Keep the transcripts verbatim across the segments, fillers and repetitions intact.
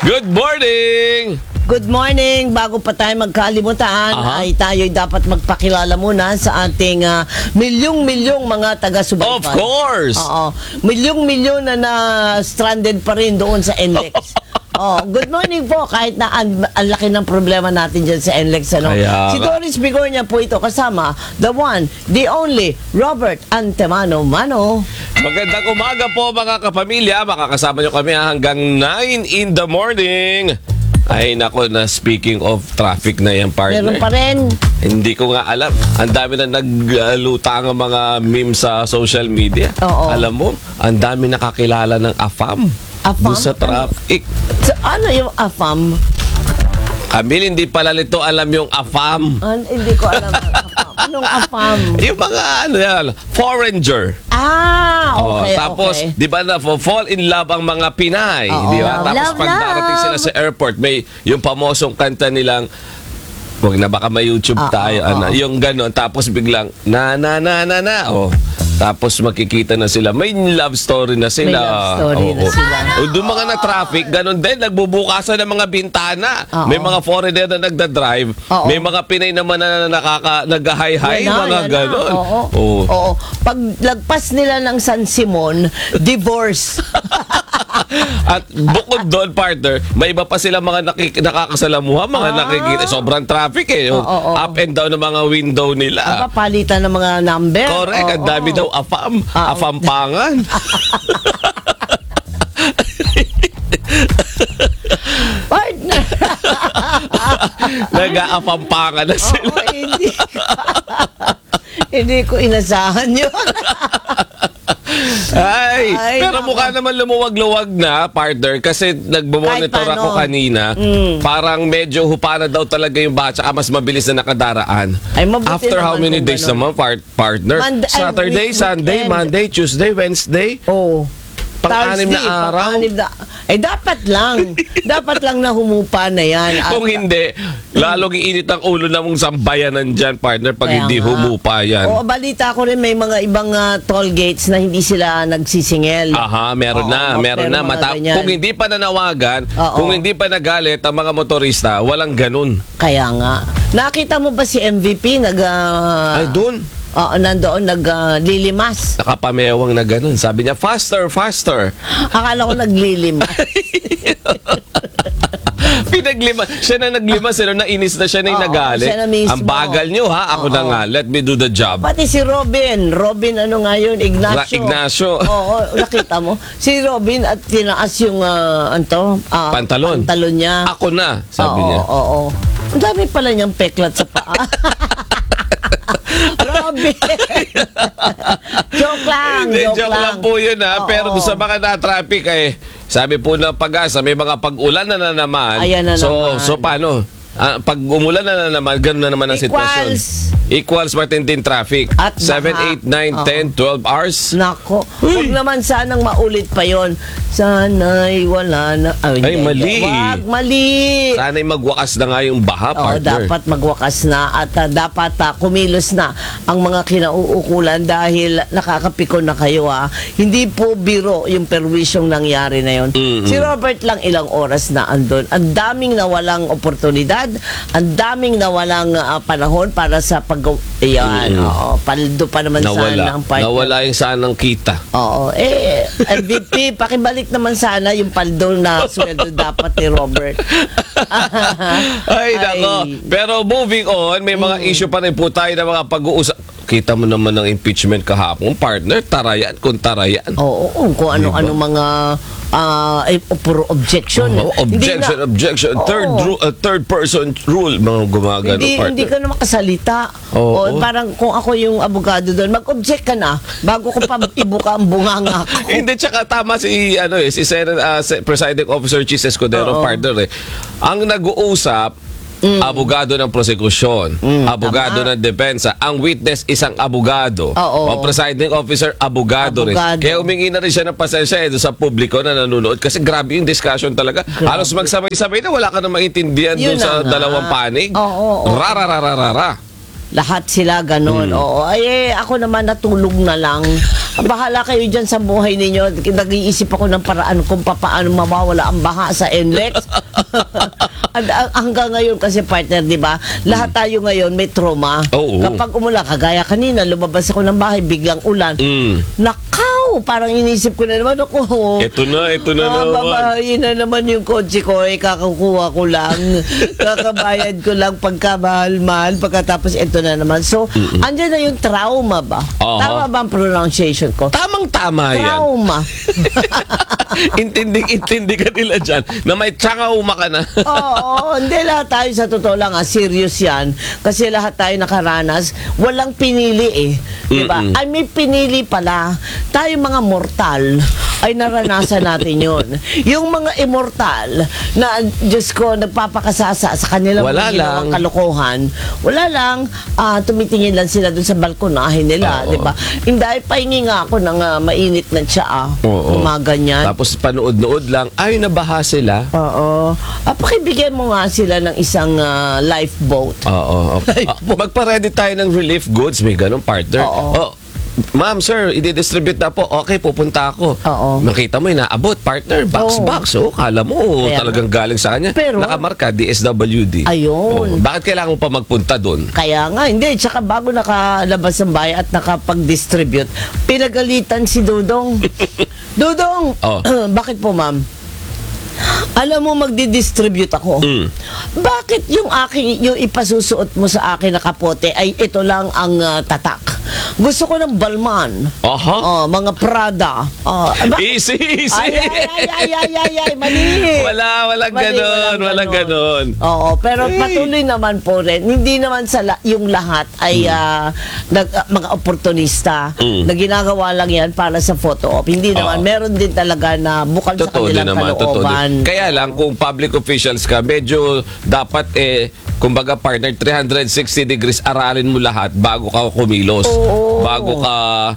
Good morning! Good morning! Bago pa tayo magkalimutan, Aha. ay tayo'y dapat magpakilala muna sa ating uh, milyong-milyong mga taga-subaybay. Of course! Oo. Milyong-milyon na na-stranded pa rin doon sa N L E X. Oh, good morning po kahit na ang, ang laki ng problema natin dyan sa N L E X. Ano? Kaya, si Doris Bigornia po ito kasama the one, the only, Robert Antemano Mano. Magandang umaga po mga kapamilya. Makakasama nyo kami hanggang nine in the morning. Ay nako, na speaking of traffic na yan, partner. Meron pa rin. Hindi ko nga alam. Ang dami na nagluta ang mga memes sa social media. Oo. Alam mo, ang dami nakakilala ng A F A M. A F A M? Doon sa traffic. So, ano yung A F A M? Camille, hindi pala nito alam yung A F A M. An, hindi ko alam. A F A M. Anong A F A M? Yung mga ano yan, foreigner. Ah, okay, Oh, tapos, okay. di ba na fall in love ang mga Pinay, Oo. di ba? Tapos Love, pag darating love. sila sa airport, may yung pamosong kanta nilang, wag na baka may YouTube Oo, tayo, oo. ano, yung gano'n, tapos biglang na na na na na, oh. Tapos makikita na sila, may love story na sila. May love story na sila. O, doon mga na-traffic, ganun din, nagbubukasan ng mga bintana. Oo. May mga foreigner na nagda-drive. Oo. May mga Pinay naman na nakaka, nag-hi-hi, Yan na, mga yan na. ganun. Oo. Oo. Oo. Pag lagpas nila ng San Simon, divorce. At bukod doon, partner, may iba pa sila mga nakik- nakakasalamuha, mga Ah. nakikita. Sobrang traffic eh. Yung Oo, oo. up and down ng mga window nila. Papalitan ng mga number. Correct. Ang Oo, dami oo. daw afam. Ah, Afampangan. Partner. Nag-aafampangan na sila. Oo, hindi. Hindi ko inasahan yun. Ay, Ay, pero nako. mukha naman lumuwag-luwag na, partner, kasi nagbo-monitor Kahit ako paano. kanina. Mm. Parang medyo hupana daw talaga yung baha, tsaka mas mabilis na nakadaraan. Ay, mabuti After how naman many kung days ganun. naman, part- partner? Mand- ay, Saturday, week- Sunday, weekend. Monday, Tuesday, Wednesday. Oo. Pang-anim na Thursday, araw? pang-anim na, eh, dapat lang. dapat lang na humupa na yan. At- Kung hindi, lalong iinit ang ulo na mong sambayanan dyan, partner, pag Kaya hindi nga. humupa yan. Oo, balita ko rin may mga ibang ah, toll gates na hindi sila nagsisingel. Aha, meron Oo, na, meron pero na. mga Mata- ganyan. kung hindi pa nanawagan, Oo. kung hindi pa nagalit ang mga motorista, walang ganun. Kaya nga. Nakita mo ba si M V P nag ah, Ay, doon. Oo, nandoon naglilimas. Nakapamewang na ganun. Sabi niya, faster, faster. Akala ko naglilimas. Pinaglima. Siya na naglima, sila na inis na siya na yung Oo, nagalit. siya na mismo. Ang bagal nyo ha, ako Oo. na nga. Let me do the job. Pati si Robin. Robin ano nga yun? Ignacio. Ra- Ignacio. Oo, nakita mo. Si Robin at tinaas yung ah, anto, ah, Pantalon. pantalon niya. Ako na, sabi oo, niya. Oo, oo. Ang dami pala niyang peklat sa paa. Robin! joke lang, Hindi, joke, joke lang po yun ha. Oo. Pero doon sa mga na-traffic eh, sabi po ng Pag-asa, may mga pag-ulan na na naman. Ayan na so, naman. So paano? Ah, pag umulan na na naman, gano'n na naman ang sitwasyon. Equals. Equals matinding traffic. At seven, baha. eight, nine, Oo. ten, twelve hours. Nako, huwag naman sanang maulit pa yon. Sana'y wala na. Ay, hindi, mali. Wag, mali. Sana'y magwakas na nga yung baha, Oo, partner. dapat magwakas na at ah, dapat ah, kumilos na ang mga kinauukulan dahil nakakapikon na kayo ha. Hindi po biro yung perwisyong nangyari na yon. Mm-mm. Si Robert lang ilang oras na andun. Ang daming nawalang oportunidad, ang daming nawalang ah, panahon para sa pag Ayan, Mm-mm. oo, paldo pa naman sana Nawala. ang partner. Nawala yung sanang kita. Oo. Eh, M V P, pakibalik naman sana yung paldo na sweldo dapat ni Robert. Ay, nako. Pero moving on, may mga issue pa rin po tayo na mga pag-uusap. Kita mo naman ng impeachment kahapon, partner. Tarayan kung tarayan. Oo, oo, kung ano-ano mga ah, eh, puro objection. Oh, objection, Hindi na- objection. Third, Oo. ru- uh, third person rule. Mga gumagano, Hindi, partner. hindi ka na makasalita. Oo. O, parang kung ako yung abogado doon, mag-object ka na bago ko pa ibuka ang bunganga ko. Hindi, tsaka tama si, ano eh, si Senate, uh, si Presiding Officer Chis Escudero, Oo. partner eh. Ang nag-uusap, abogado ng prosekusyon, abogado tama. ng depensa, ang witness isang abogado, Oo. ang presiding officer abogado, rin. Abogado. Kaya humingi na rin siya ng pasensya eh, doon sa publiko na nanonood kasi grabe yung discussion talaga. Halos magsabay-sabay na wala ka na maintindihan doon Yun sa na nga. dalawang panig. Oo, oo. Rararararara. Lahat sila ganun. Oo. Ay, eh, ako naman natulog na lang. Bahala kayo dyan sa buhay ninyo. Nag-iisip ako ng paraan kung paano mawawala ang baha sa N L E X. And, ang- hanggang ngayon kasi partner, di ba? Lahat tayo ngayon may trauma. Oo. Kapag umulan, kagaya kanina, lumabas ako ng bahay, biglang ulan. Mm. Nakaw! Parang inisip ko na naman ako. Ito na, ito na Ah, naman. babayin na naman yung kotse ko, eh, kakakuha ko lang. Kakabayad ko lang pagkamahal-mahal. Pagkatapos ito na naman. So, andyan na yung trauma ba? Aha. Tama ba ang pronunciation ko? Tamang-tama yan. Trauma. Intindi-intindi ka nila dyan na may tsangauma ka na. Oo, hindi lahat tayo sa totoo lang, ah, serious yan. Kasi lahat tayo nakaranas, walang pinili eh. Diba? Mm-mm. Ay, may pinili pala. Tayo mga mortal, ay naranasan natin yun. Yung mga immortal, na, Diyos ko, nagpapakasasa sa kanilang Wala mga ginawang lang. kalokohan, wala lang, ah, tumitingin lang sila dun sa balkonahin nila, Oo. diba? Hindi, pahingi nga ako ng ah, mainit na tsaa. Oo. Umaganyan. Tapos panood-nood lang, ay nabaha sila. Oo. Ah, pakibigyan mo nga sila ng isang ah, lifeboat. Oo. okay. Ah, magpa-ready tayo ng relief goods. May ganun partner. Oo. Oh, ma'am, sir, i-distribute na po. Okay, pupunta ako. Oo. Makita mo, inaabot, partner, box-box. Oh, kala mo, Kaya talagang galing sa kanya. Pero- Nakamarka, D S W D. Ayun. Oh, bakit kailangan mo pa magpunta doon? Kaya nga, hindi. Tsaka bago nakalabas ng bahay at nakapag-distribute, pinagalitan si Dudong. Dudong! Oh. Bakit po, ma'am? Alam mo, magdi-distribute ako. Mm. Bakit yung aking, yung ipasusuot mo sa akin na kapote ay ito lang ang ah, tatak? Gusto ko ng Balman. Aha. Oh, mga Prada. Oh, ba- Easy, easy. Ay, ay, ay, ay, ay, ay, ay, mali. Wala, walang Mali, ganon, walang ganon. Oo, pero Ay. patuloy naman po rin. Hindi naman sa la- yung lahat ay ah, nag, ah, mga oportunista Mm. na ginagawa lang yan para sa photo op. Hindi naman. Oo. Meron din talaga na bukal sa Totoo din kanilang naman, totoo kalooban. din. Kaya lang, kung public officials ka, medyo dapat eh, kumbaga partner, three hundred sixty degrees, aralin mo lahat bago ka kumilos. Oo. Bago ka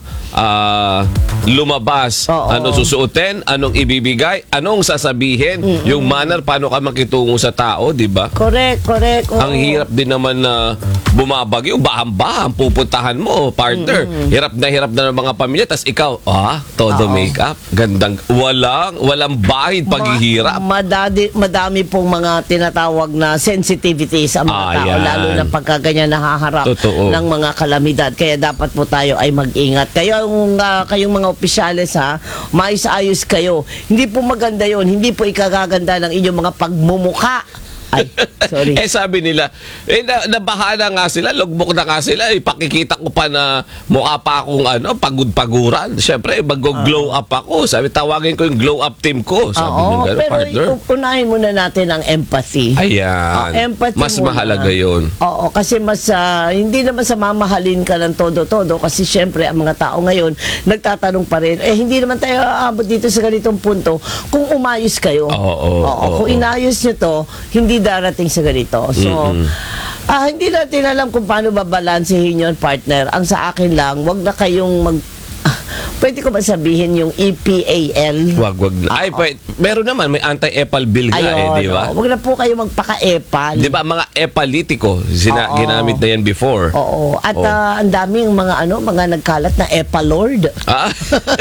ah, lumabas. Oo. Ano susuotin, anong ibibigay, anong sasabihin, yung manner, paano ka makitungo sa tao, di ba? Correct, correct. oo. Ang hirap din naman na bumabagyo, bahang-bahang pupuntahan mo, partner. Hirap na hirap na ng mga pamilya, tas ikaw, ah, todo Oo. makeup, gandang, walang, walang bahid paghihirap. Ma- madadi, madami pong mga tinatawag na sensitivities ang mga Ah, tao, yan. lalo na pagka ganyan nahaharap Totoo. ng mga kalamidad. Kaya dapat po tayo ay mag-ingat. Kayo, uh, kayong mga opisyales ha, maayos-ayos kayo. Hindi po maganda yon, hindi po ikagaganda ng inyong mga pagmumuka. Ay, sorry. Eh sabi nila, eh na, nabaha na nga sila, logbook na nga sila, ipakikita ko pa na mukha pa akong ano, pagod-paguran. Siyempre, mag-glow up ako. Sabi, tawagin ko yung glow up team ko. Sabi Oo, nyo gano'n, pero partner. u- unahin muna natin ang empathy. Ayan. Oh, empathy Mas muna. mahalaga yun. Oo, kasi mas ah, hindi naman sa mamahalin ka ng todo-todo kasi syempre ang mga tao ngayon nagtatanong pa rin, eh hindi naman tayo aabot dito sa ganitong punto kung umayos kayo. Oo, oo, oo. Kung inayos nyo to, hindi darating sa ganito. So, ah, hindi natin alam kung paano babalansehin yun, partner. Ang sa akin lang, wag na kayong mag... Ah, pwede ko ba sabihin yung E P A L? Wag, wag na. Ay, pwede, meron naman, may anti-epal bill nga eh, di ba? oh, wag na po kayo magpaka-epal. Di ba, mga epalitiko, sina, Oo. ginamit na yan before. Oo. At Oo. ah, ang daming mga ano, mga nagkalat na epalord. Ah?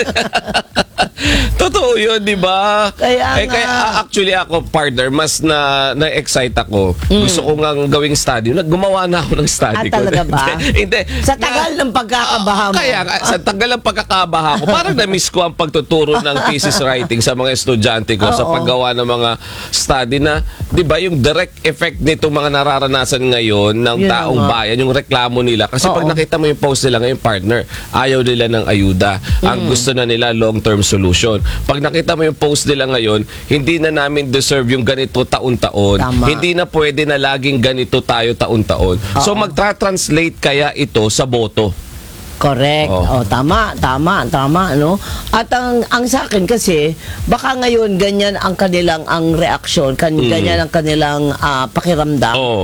Totoo yun, di ba? Kaya eh, nga. kaya ah, actually ako, partner, mas na, na-excite ako. Gusto ko nga gawing study. Nag- Gumawa na ako ng study Mm. Ah, ko. talaga ba? Hindi. hindi. Sa tagal ng pagkakabaha mo. Kaya nga, sa tagal ng pagkakabaha ko, parang na-miss ko ang pagtuturo ng thesis writing sa mga estudyante ko sa Oo. paggawa ng mga study na, di ba, yung direct effect nitong mga nararanasan ngayon ng Yun taong nga. bayan, yung reklamo nila. Kasi Oo. pag nakita mo yung post nila ngayon, partner, ayaw nila ng ayuda. Ang gusto na nila, long-term solution. Pag nakita mo yung post nila ngayon, hindi na namin deserve yung ganito taon-taon. Tama. Hindi na pwede na laging ganito tayo taon-taon. So magtra-translate kaya ito sa boto. Correct. Oo. Oh, tama, tama, tama, no? At ang ang sa akin kasi baka ngayon ganyan ang kanilang ang reaksyon, kan, ganyan ang kanilang ah, pakiramdam. Oo.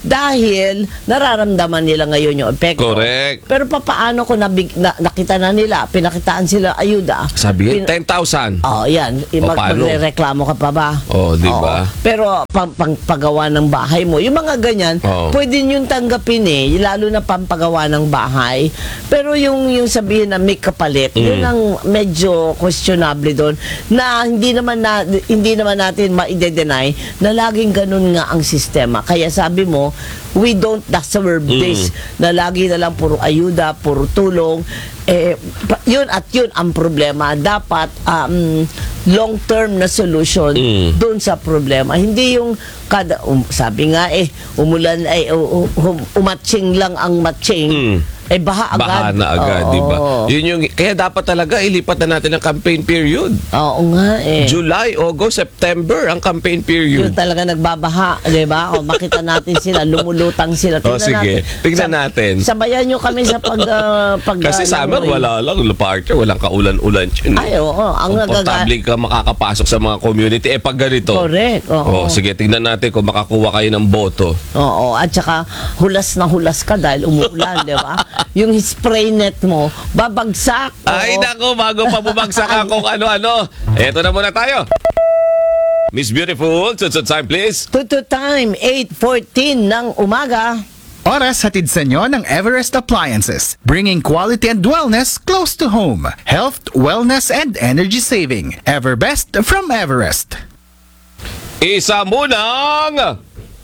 dahil nararamdaman nila ngayon yung epekto. Correct. Pero papaano kung nabig, na, nakita na nila, pinakitaan sila ayuda? Sabihin, Pin- ten thousand. Oh, yan. I- O, Mag- paano? magre-reklamo ka pa ba? Oh, di ba? Oo. Pero pang, pang paggawa ng bahay mo, yung mga ganyan, Oo. pwede nyo tanggapin eh, lalo na pampagawa ng bahay. Pero yung yung sabihin na may kapalit, Mm. yun ang medyo questionable doon na hindi naman na hindi naman natin ma-deny na laging ganun nga ang sistema. Kaya sabi mo, we don't deserve Mm. this na lagi na lang puro ayuda, puro tulong. Eh, pa- yun at yun ang problema. Dapat um, long-term na solution Mm. doon sa problema. Hindi yung kada, um, sabi nga eh, umulan ay uh, um, umatching lang ang matching. Mm. Eh, baha agad. Baha na agad, Oo. di ba? Yun yung, kaya dapat talaga ilipat na natin ang campaign period. Oo nga eh. July, August, September ang campaign Yun period. talaga nagbabaha, di ba? O makita natin sila, lumulutang sila. O, Tingnan sige. natin. Tingnan Sab- natin. Sabayan nyo kami sa pag... ah, pag Kasi ah, summer, laro, eh. wala lang. Parker, walang kaulan-ulan. Yun, Ay, oo. Ang nagaga... komportable ka makakapasok sa mga community. Eh, pag ganito. Correct. Oo. Oh, sige, tingnan natin kung makakuha kayo ng boto. Oo, at saka hulas na hulas ka dahil umuulan, di ba? Yung spray net mo, babagsak. Oo. Ay, nako, bago pa bumagsak ako kung ano-ano. Eto na muna tayo. Miss Beautiful, sudsud time please. Tuto time, eight fourteen ng umaga. Oras hatid sa inyo ng Everest Appliances, bringing quality and wellness close to home. Health, wellness, and energy saving. Everbest from Everest. Isa munang...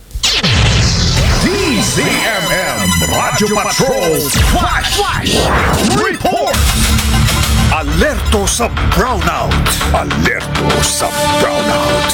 D Z M M Radyo Patrol Flash Flash Report. Alerto sa brownout. Alerto sa brownout.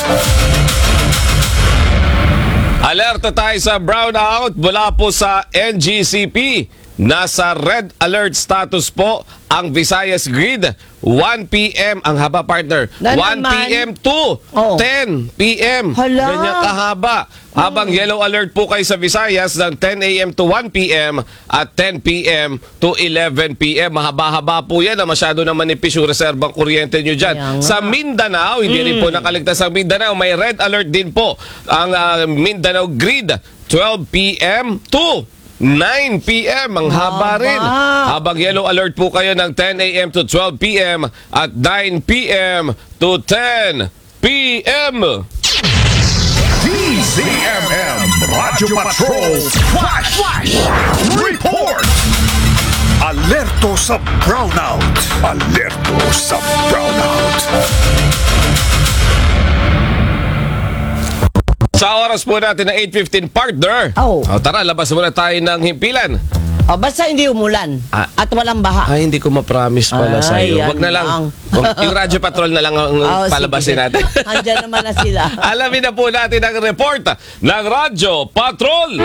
Alerto tayo sa brownout mula po sa N G C P. Nasa red alert status po ang Visayas Grid. one p m ang haba, partner. Na one p m naman. to Oh. ten p m Hala. Ganyan kahaba. Habang yellow alert po kayo sa Visayas ng ten a m to one p m at ten p m to eleven p m Mahaba-haba po yan na masyado na manipis yung reserbang kuryente nyo dyan. Kaya nga. Sa Mindanao, hindi rin po nakaligtas ang Mindanao. May red alert din po ang ah, Mindanao Grid. twelve p m to nine p m Ang haba Haba. rin. Habang yellow alert po kayo ng ten a m to twelve p m at nine p m to ten p m D Z M M Radyo Patrol Flash Flash Report. Alerto sa brownout. Alerto sa brownout. Sa oras po natin na eight fifteen, partner. Oh. O, tara, labas muna tayo ng himpilan. O, basta hindi umulan Ah. at walang baha. Ay, hindi ko ma-promise pala Ay, sa iyo. yan Wag na lang. lang. Wag- yung Radyo Patrol na lang ang Oh, palabasin sige. natin. Andyan naman na sila. Alamin na po natin ang report ng Radyo Patrol.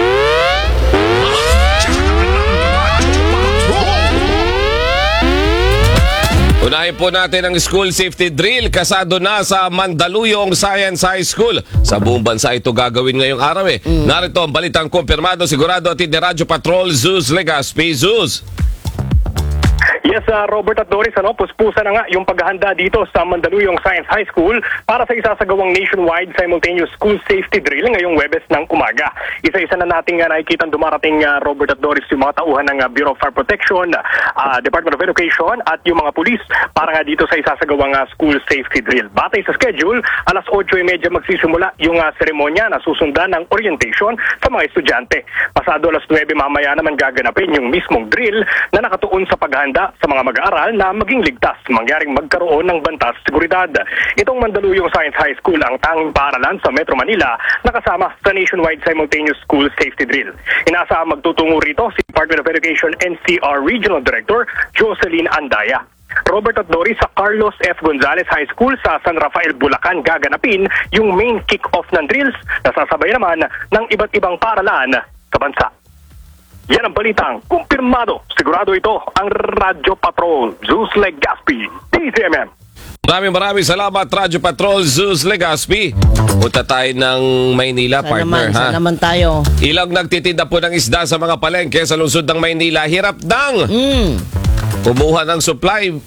Unahin po natin ang school safety drill kasado na sa Mandaluyong Science High School. Sa buong bansa ito gagawin ngayong araw eh. Narito ang balitang kumpirmado, sigurado at ni Radyo Patrol, Zeus Legazpi. Zeus. Yes, uh, Robert at Doris, ano, puspusa na nga yung paghahanda dito sa Mandaluyong Science High School para sa isasagawang nationwide simultaneous school safety drill ngayong Webes ng umaga. Isa-isa na nating uh, nakikita dumarating uh, Robert at Doris yung mga tauhan ng uh, Bureau of Fire Protection, uh, Department of Education at yung mga pulis para nga dito sa isasagawang uh, school safety drill. Batay sa schedule, alas eight thirty magsisimula yung uh, seremonya na susundan ng orientation sa mga estudyante. Pasado alas nine mamaya naman gaganapin yung mismong drill na nakatuon sa paghahanda sa mga mag-aaral na maging ligtas mangyaring magkaroon ng bantas seguridad. Itong Mandaluyong Science High School ang tanging paaralan sa Metro Manila na kasama sa nationwide simultaneous school safety drill. Inaasahang magtutungo rito si Department of Education N C R Regional Director Jocelyn Andaya. Robert at Doris, sa Carlos F. Gonzalez High School sa San Rafael, Bulacan gaganapin yung main kick-off ng drills na sasabay naman ng iba't ibang paaralan sa bansa. Yan ang balitang kumpirmado. Sigurado ito ang Radyo Patrol. Zeus Legazpi, D Z M M. Maraming maraming salamat, Radyo Patrol, Zeus Legazpi. Punta tayo ng Maynila, Saan partner, naman, ha? saan naman tayo? Ilang nagtitinda po ng isda sa mga palengke sa lungsod ng Maynila. Hirap ng Mm. kumuha ng supply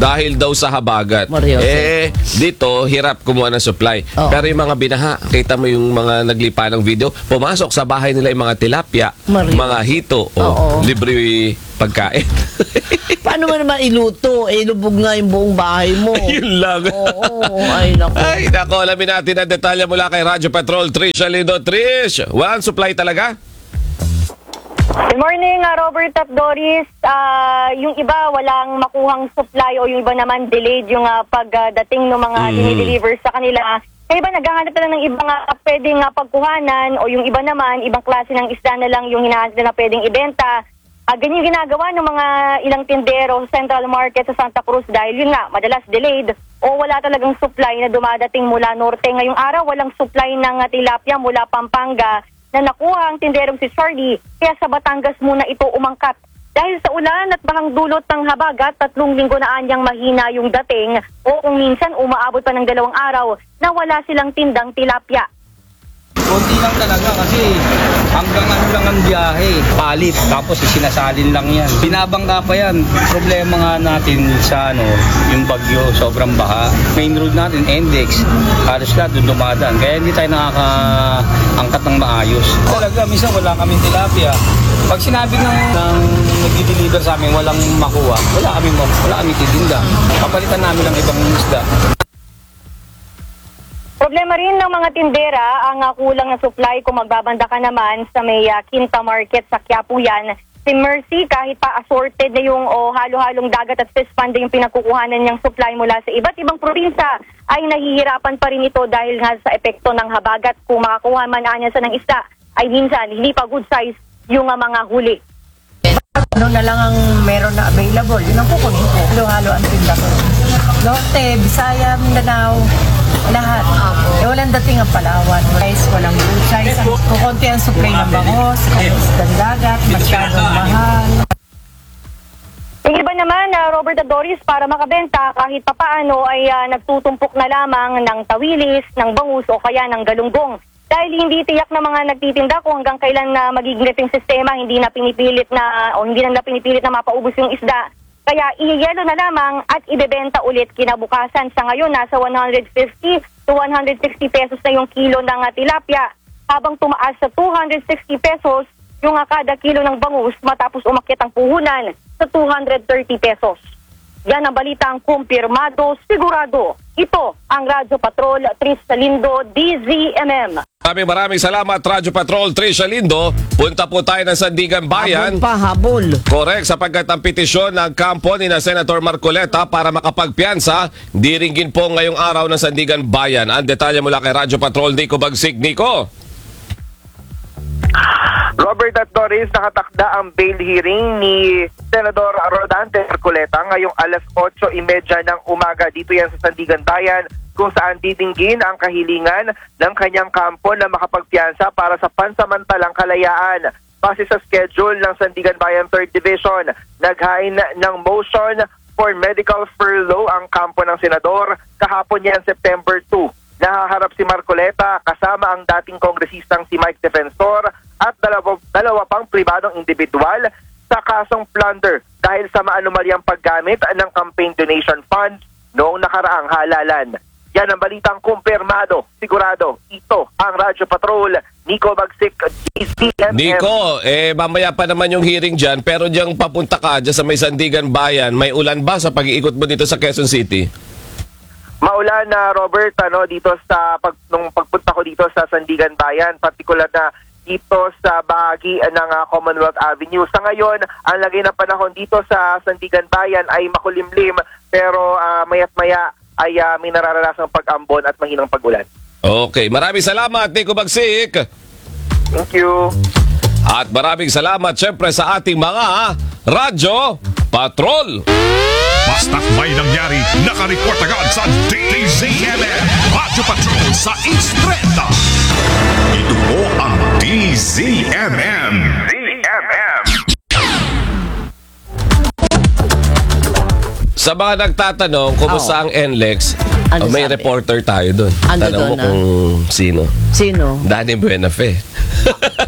dahil daw sa habagat. Mariose. Eh, dito, hirap kumuha ng supply. Oo. Pero yung mga binaha, kita mo yung mga naglipa ng video, pumasok sa bahay nila yung mga tilapia, Mariose. mga hito, o Oo. libre pagkain. Paano mo naman iluto? Eh, lubog nga yung buong bahay mo. Yun lang. Oo, ay nako. Ay, nako, alamin natin ang detalye mula kay Radyo Patrol, Trish Lindo. Trish, walang supply talaga? Good morning, uh, Robert at Doris. Uh, yung iba walang makuhang supply o yung iba naman delayed yung uh, pagdating ng mga Mm. dinideliver sa kanila. Kaya iba naghahanap na lang ng ibang uh, pwedeng uh, pagkuhanan o yung iba naman, ibang klase ng isda na lang yung hinahanap na pwedeng ibenta. Uh, ganyan yung ginagawa ng mga ilang tindero sa Central Market sa Santa Cruz dahil yun nga, madalas delayed o wala talagang supply na dumadating mula norte. Ngayong araw, walang supply ng uh, tilapia mula Pampanga na nakuha ang tinderong si Charlie, kaya sa Batangas muna ito umangkat. Dahil sa ulan at bahang dulot ng habagat, tatlong linggo na anyang mahina yung dating o kung minsan umaabot pa ng dalawang araw na wala silang tindang tilapia. Konti lang talaga kasi hanggang ano lang ang biyahe, palit, tapos sinasalin lang yan. Binabangga pa yan. Problema nga natin sa ano, yung bagyo, sobrang baha. Main road natin, Index, halos lahat doon dumadaan. Kaya hindi tayo nakakaangkat ng maayos. Talaga, minsan wala kaming tilapia. Pag sinabi ng, ng nag-deliver sa amin, walang makuha, wala kaming, wala kaming titinda. Papalitan namin ang ibang isda. Problema rin ng mga tindera ang uh, kulang na supply kung magbabanda ka naman sa may uh, Quinta Market sa Quiapo yan. Si Mercy, kahit pa assorted na yung o halo-halong dagat at fish panda yung pinagkukuhanan niyang supply mula sa iba't ibang probinsya, ay nahihirapan pa rin ito dahil nga sa epekto ng habagat. Kung makakuha man anya sa ng isda, ay minsan hindi pa good size yung uh, mga huli. Ano na lang ang meron na available, yun ang kukunin ko. Halo-halo ang tinda ko. Norte, Bisaya, Mindanao, lahat. Eh, walang dating ang Palawan. Guys, walang good size. Kukunti ang supply ng bangos, isdang dagat, masyadong mahal. Yung iba naman, uh, Robert at Doris, para makabenta kahit papaano ay uh, nagtutumpok na lamang ng tawilis, ng bangus o kaya ng galunggong. Dahil hindi tiyak na mga nagtitinda kung hanggang kailan na magiging yung sistema, hindi na pinipilit na o hindi na, na pinipilit na mapaubos yung isda. Kaya iyelo na lamang at ibebenta ulit kinabukasan. Sa ngayon, nasa one hundred fifty to one hundred sixty pesos na yung kilo ng uh, tilapia, habang tumaas sa two hundred sixty pesos yung uh, kada kilo ng bangus matapos umakyat ang puhunan sa two hundred thirty pesos. Yan ang balitang kumpirmado, sigurado. Ito ang Radyo Patrol, Trish Lindo, D Z M M. Maraming maraming salamat, Radyo Patrol, Trish Lindo. Punta po tayo ng Sandigan Bayan. Habol pa, habol. Correct, sapagkat ang petisyon ng kampo ni na Senator Marcoleta para makapagpiyansa, diringgin po ngayong araw ng Sandigan Bayan. Ang detalye mula kay Radyo Patrol, Nico Bagsig. Nico. Robert at Doris, nakatakda ang bail hearing ni Senador Rodante Marcoleta ngayong alas otso trenta ng umaga. Dito yan sa Sandigan Bayan, kung saan didinggin ang kahilingan ng kanyang kampo na makapagpiyansa para sa pansamantalang kalayaan. Base sa schedule ng Sandigan Bayan third Division, naghain ng motion for medical furlough ang kampo ng senador kahapon yan September two. Nahaharap si Marcoleta kasama ang dating kongresistang si Mike Defensor at dalawa, dalawa pang pribadong individual sa kasong plunder dahil sa maanumalyang paggamit ng campaign donation funds noong nakaraang halalan. Yan ang balitang kumpirmado, sigurado. Ito ang Radyo Patrol, Nico Bagsik, D Z M M. Nico, eh mamaya pa naman yung hearing dyan, pero dyan papunta ka dyan sa may Sandigan Bayan, may ulan ba sa pag-iikot mo dito sa Quezon City? Maulan na, Robert, ano, dito sa pag, nung pagpunta ko dito sa Sandigan Bayan, partikular na dito sa bahagi ng uh, Commonwealth Avenue. Sa ngayon, ang lagay ng panahon dito sa Sandigan Bayan ay makulimlim, pero uh, maya't maya ay uh, may nararanasang pag-ambon at mahinang pag-ulan. Okay, maraming salamat, Nico Bagsik. Thank you. At maraming salamat syempre sa ating mga Radyo Patrol. Basta't may nangyari, nakareport agad sa D Z M M Radyo Patrol sa East Trenta. Ito po ang D Z M M. D Z M M. Sa mga nagtatanong, kumusta ang N L E X? Ano Oh, may sabi? reporter tayo doon. Ano Tanong mo doon, ah? kung sino. Sino? Danny Buenafe.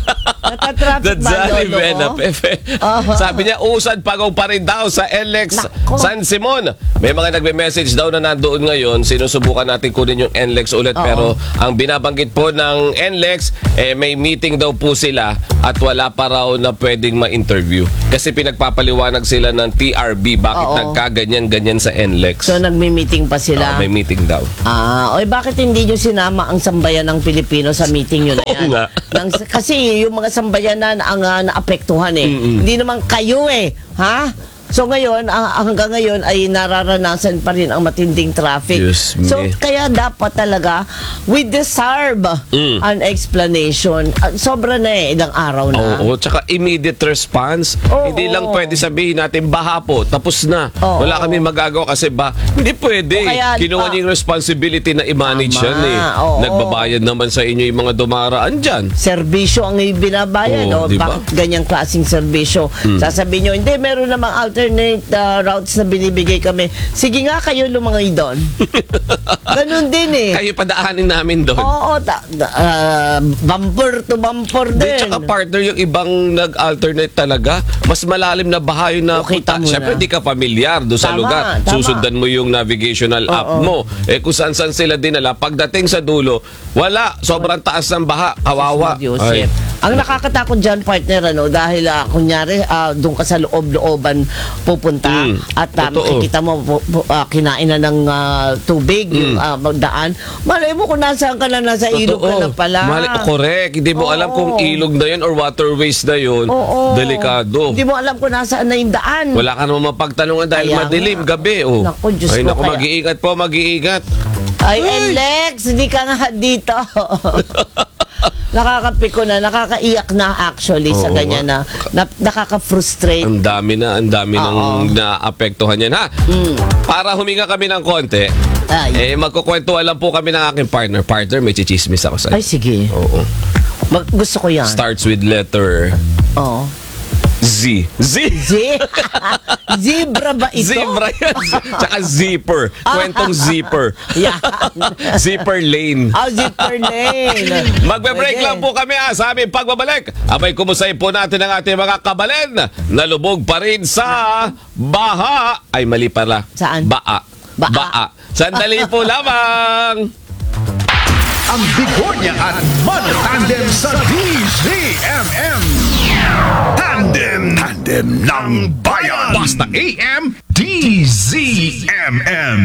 Natatraffic ba, Dadzali Lolo? Benapef. Oo. Sabi niya, usad pagaw pa rin daw sa N L E X Nako. San Simon. May mga nagme-message daw na nandoon ngayon. Sinusubukan natin kunin yung N L E X ulit. Oo. Pero ang binabanggit po ng N L E X, eh, may meeting daw po sila at wala pa raw na pwedeng ma-interview. Kasi pinagpapaliwanag sila ng T R B bakit Oo. nagkaganyan-ganyan sa N L E X. So, nagmi-meeting pa sila. Oo, may meeting daw. Ah, oy, bakit hindi nyo sinama ang sambayan ng Pilipino sa meeting yun na yan? Oo nga. Nang, kasi yung mga sambayanan ang uh, naapektuhan eh. Hindi naman kayo eh. Ha? So ngayon, ah, hanggang ngayon ay nararanasan pa rin ang matinding traffic. Diyos So me. kaya dapat talaga we deserve Mm. an explanation. Ah, sobra na eh, ilang araw na. Oo, tsaka immediate response. Oo, Hindi lang oo. pwede sabihin natin, baha po, tapos na. Oo, Wala kami magagawa kasi ba? Hindi pwede. O kaya, Kinuha ah, niyo yung responsibility na i-manage Tama, yan eh. oo. Nagbabayad naman sa inyo yung mga dumaraan dyan. Serbisyo ang ibinabayan, Oo, no? di ba? Bakit ganyang klaseng serbisyo? Sasabihin nyo, hindi, meron namang alternate uh, routes na binibigay kami. Sige nga, kayo lumangay doon. Ganun din eh. Kayo padaanin namin doon. Oo, ta- ta- ah, bumper to bumper Di, din. tsaka partner yung ibang nag-alternate talaga. Mas malalim na baha yung Okay, napunta. tamo Siyempre, na. di ka familiar doon sa Tama, lugar. tama. Susundan mo yung navigational app Oo. mo. Eh kung saan-saan sila dinala, pagdating sa dulo, wala. Sobrang taas ng baha. Kawawa. Joseph. Ay. Ang nakakatakot dyan, partner, ano, dahil ah, kunyari, ah, doon ka sa loob-looban pupunta Mm, at ah, totoo. makikita mo pu- pu- ah, kinain na ng ah, tubig, yung ah, magdaan. Malay mo kung nasaan ka na, nasa ilog ka na pala. Mali, correct. Hindi mo Oo. alam kung ilog na yun or waterways na yun. Oo. Delikado. Hindi mo alam kung nasaan na yung daan. Wala ka naman mapagtanungan dahil Kaya madilim, nga. gabi. Oh. Naku, Diyos Ay, ko, naku, kaya- mag-iingat po, mag-iingat. Ay, Alex, hindi ka nga dito. Nakakapiko na, nakakaiyak na actually sa Oo ganyan na, na nakaka-frustrate. Ang dami na, ang dami Oo. nang naapektuhan yan, ha? Para huminga kami ng konti, Ay. eh, magkukwentuhan lang po kami ng aking partner. Partner, may chichismis ako sa Ay, sige. Oo. Mag, gusto ko yan. Starts with letter Oo. Z. Z! Z? Zebra ba ito? Zebra yan. Tsaka zipper. Kwentong zipper. Yan. Zipper lane. Oh, zipper lane. Magbe-break Pwede. lang po kami ha, sa aming pagbabalik. Abay, kumusayin po natin ang ating mga kabalen na lubog pa rin sa baha. Ay, mali pala. Saan? Baa. Baa. Sandali po lamang. Ang Bigornia at Mana Tandem sa D Z M M. Tandem. Tandem ng Bayan. Basta A M, D Z M M.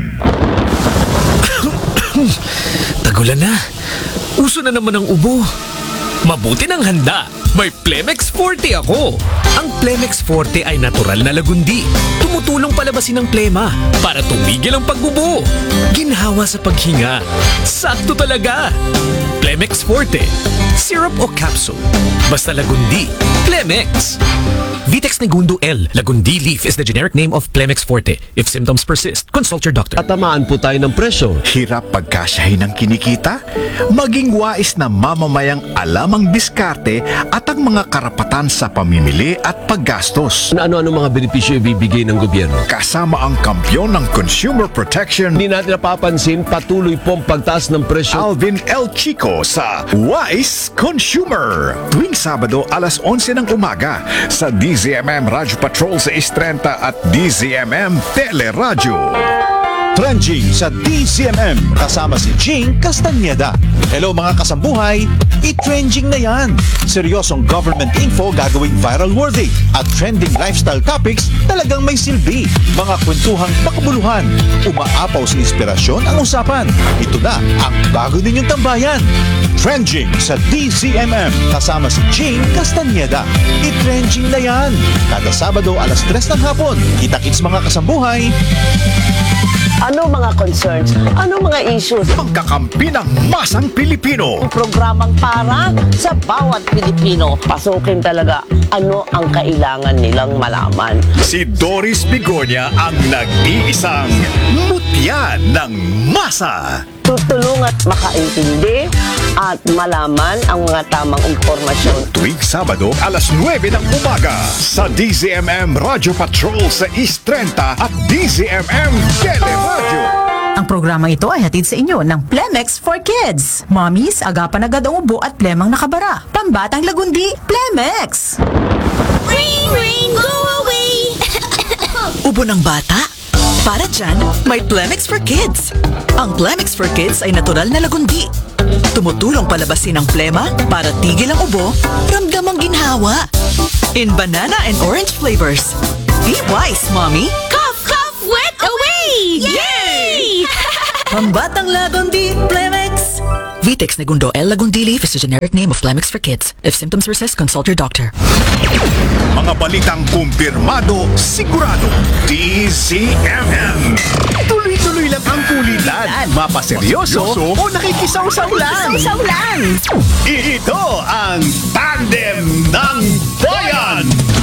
Tagulan na. Uso na naman ang ubo. Mabuti ng handa. May Plemex Forte ako. Ang Plemex Forte ay natural na lagundi. Tumutulong palabasin ang plema para tumigil ang pagbubo. Ginhawa sa paghinga. Sakto talaga. Plemex Forte. Syrup o capsule. Basta lagundi. Plemex. Vitex Negundo L. Lagundi leaf is the generic name of Plemex Forte. If symptoms persist, consult your doctor. Tatamaan po tayo ng presyo. Hirap pagkasyahin ng kinikita? Maging wais na mamamayang alam ang diskarte at ang mga karapatan sa pamimili at paggastos. Ano-ano mga benepisyo ibibigay ng gobyerno? Kasama ang kampyon ng consumer protection, Hindi natin napapansin patuloy pong pagtaas ng presyo. Alvin L. Chico sa Wise Consumer. Tuwing Sabado alas onse ng umaga sa D Z M M Radyo Patrol sa Istrenta at D Z M M Teleradyo. Trending sa D Z M M kasama si Jing Castañeda. Hello mga kasambuhay, i-trending na yan. Seryosong government info gagawing viral worthy at trending lifestyle topics talagang may silbi. Mga kwentuhang makabuluhan, umaapaw sa inspirasyon ang usapan. Ito na ang bago ninyong tambayan. Trending sa D Z M M kasama si Jing Castañeda. I-trending na yan. Kada Sabado alas tres ng hapon. Kita-kits mga kasambuhay. Ano mga concerns? Ano mga issues? Pagkakampi ng masang Pilipino. Programang para sa bawat Pilipino. Pasukin talaga ano ang kailangan nilang malaman. Si Doris Bigornia ang nag-iisang mutya ng masa. Tutulong at makaintindi at malaman ang mga tamang impormasyon. Tuwing Sabado, alas nuwebe ng umaga sa D Z M M Radyo Patrol sa East Trenta at D Z M M Teleradyo. Ang programang ito ay hatid sa inyo ng Plemex for Kids. Mommies, agapan agad ang ubo at plemang nakabara. Pambatang lagundi, Plemex! Rain, rain, go away! Ubo ng bata? Para dyan, may Plemex for Kids. Ang Plemex for Kids ay natural na lagundi. Tumutulong palabasin ang plema para tigil ang ubo, ramdam ang ginhawa. In banana and orange flavors. Be wise, Mommy! Cough, cough, wet away! Yay! Pambatang lagundi, Plemex! Vitex Negundo L. Lagundi Leaf is the generic name of Plemex for Kids. If symptoms persist, consult your doctor. Mga balitang kumpirmado, sigurado. D Z M M. Tuloy-tuloy lang ang kulitan. Mapaseryoso o nakikisaw-saw lang. Saw-saw lang! Ito ang Tandem ng Bayan.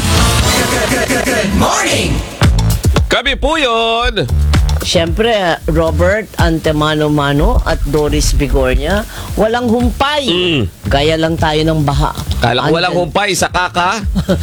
Good morning! Kami po yun! Siyempre, Robert Antemano-Mano at Doris Bigornia, walang humpay. Mm. Gaya lang tayo ng baha. Kala ko walang humpay sa kaka.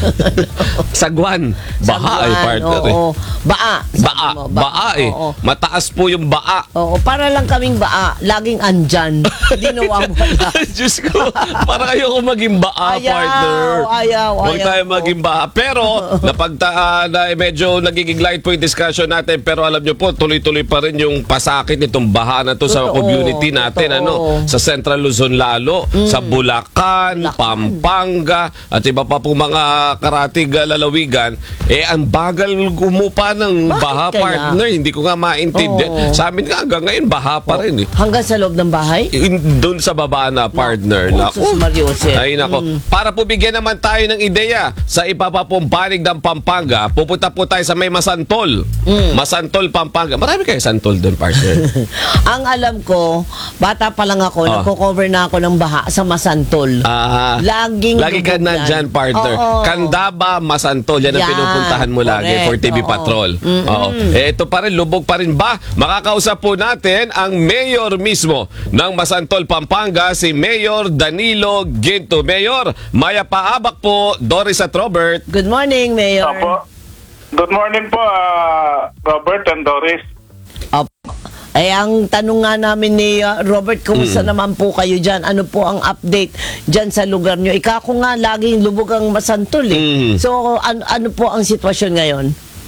Sagwan. Baha ay partner eh. Oo. Baa. Sabi Baa. mo, Baa eh. Oo. Mataas po yung baa. Oo, para lang kaming baa. Laging andyan. Hindi nawawala. Diyos ko, para ayoko maging baa, Ayaw, partner. ayaw, Huwag ayaw tayo po. maging baa. Pero, napagta, uh, na medyo nagiging light po yung discussion natin. Pero alam nyo po, tuloy-tuloy pa rin yung pasakit nitong baha na to sa Totoo, community natin. totoo. Ano, sa Central Luzon lalo, sa Bulacan, Pampanga, at iba pa po mga karatig uh, lalawigan. Eh, ang bagal gumupa ng Bakit baha, kaya? partner. Hindi ko nga maintindihan. Oo. Sa amin nga, hanggang ngayon, baha pa rin eh. Hanggang sa loob ng bahay? Doon sa baba na, partner. Oh, Naku. Sus Mariose. Ay nako. Mm. Para po bigyan naman tayo ng ideya sa iba pa pong panig ng Pampanga, pupunta po tayo sa may Masantol. Mm. Masantol, Pampanga. Marami kayo Santol doon, partner. Ang alam ko, bata pa lang ako, Oh. nagko-cover na ako ng baha sa Masantol. Ah, Laging lagi ka lubog nandyan, yan. partner. Oo. Candaba, Masantol. Yan ang Yan, pinupuntahan mo lagi correct. for T V Oo. Patrol. Mm-mm. Oo. Eh, ito pa rin, lubog pa rin ba? Makakausap po natin ang mayor mismo ng Masantol, Pampanga, si Mayor Danilo Ginto. Mayor, maya paabak po, Doris at Robert. Good morning, Mayor. Opo. Good morning po, ah, Robert and Doris. Opo. Ay, ang tanong nga namin ni uh, Robert, kumusta Mm. naman po kayo dyan? Ano po ang update dyan sa lugar nyo? Ika ko nga, laging lubog ang Masantol eh. Mm. So, an- ano po ang sitwasyon ngayon?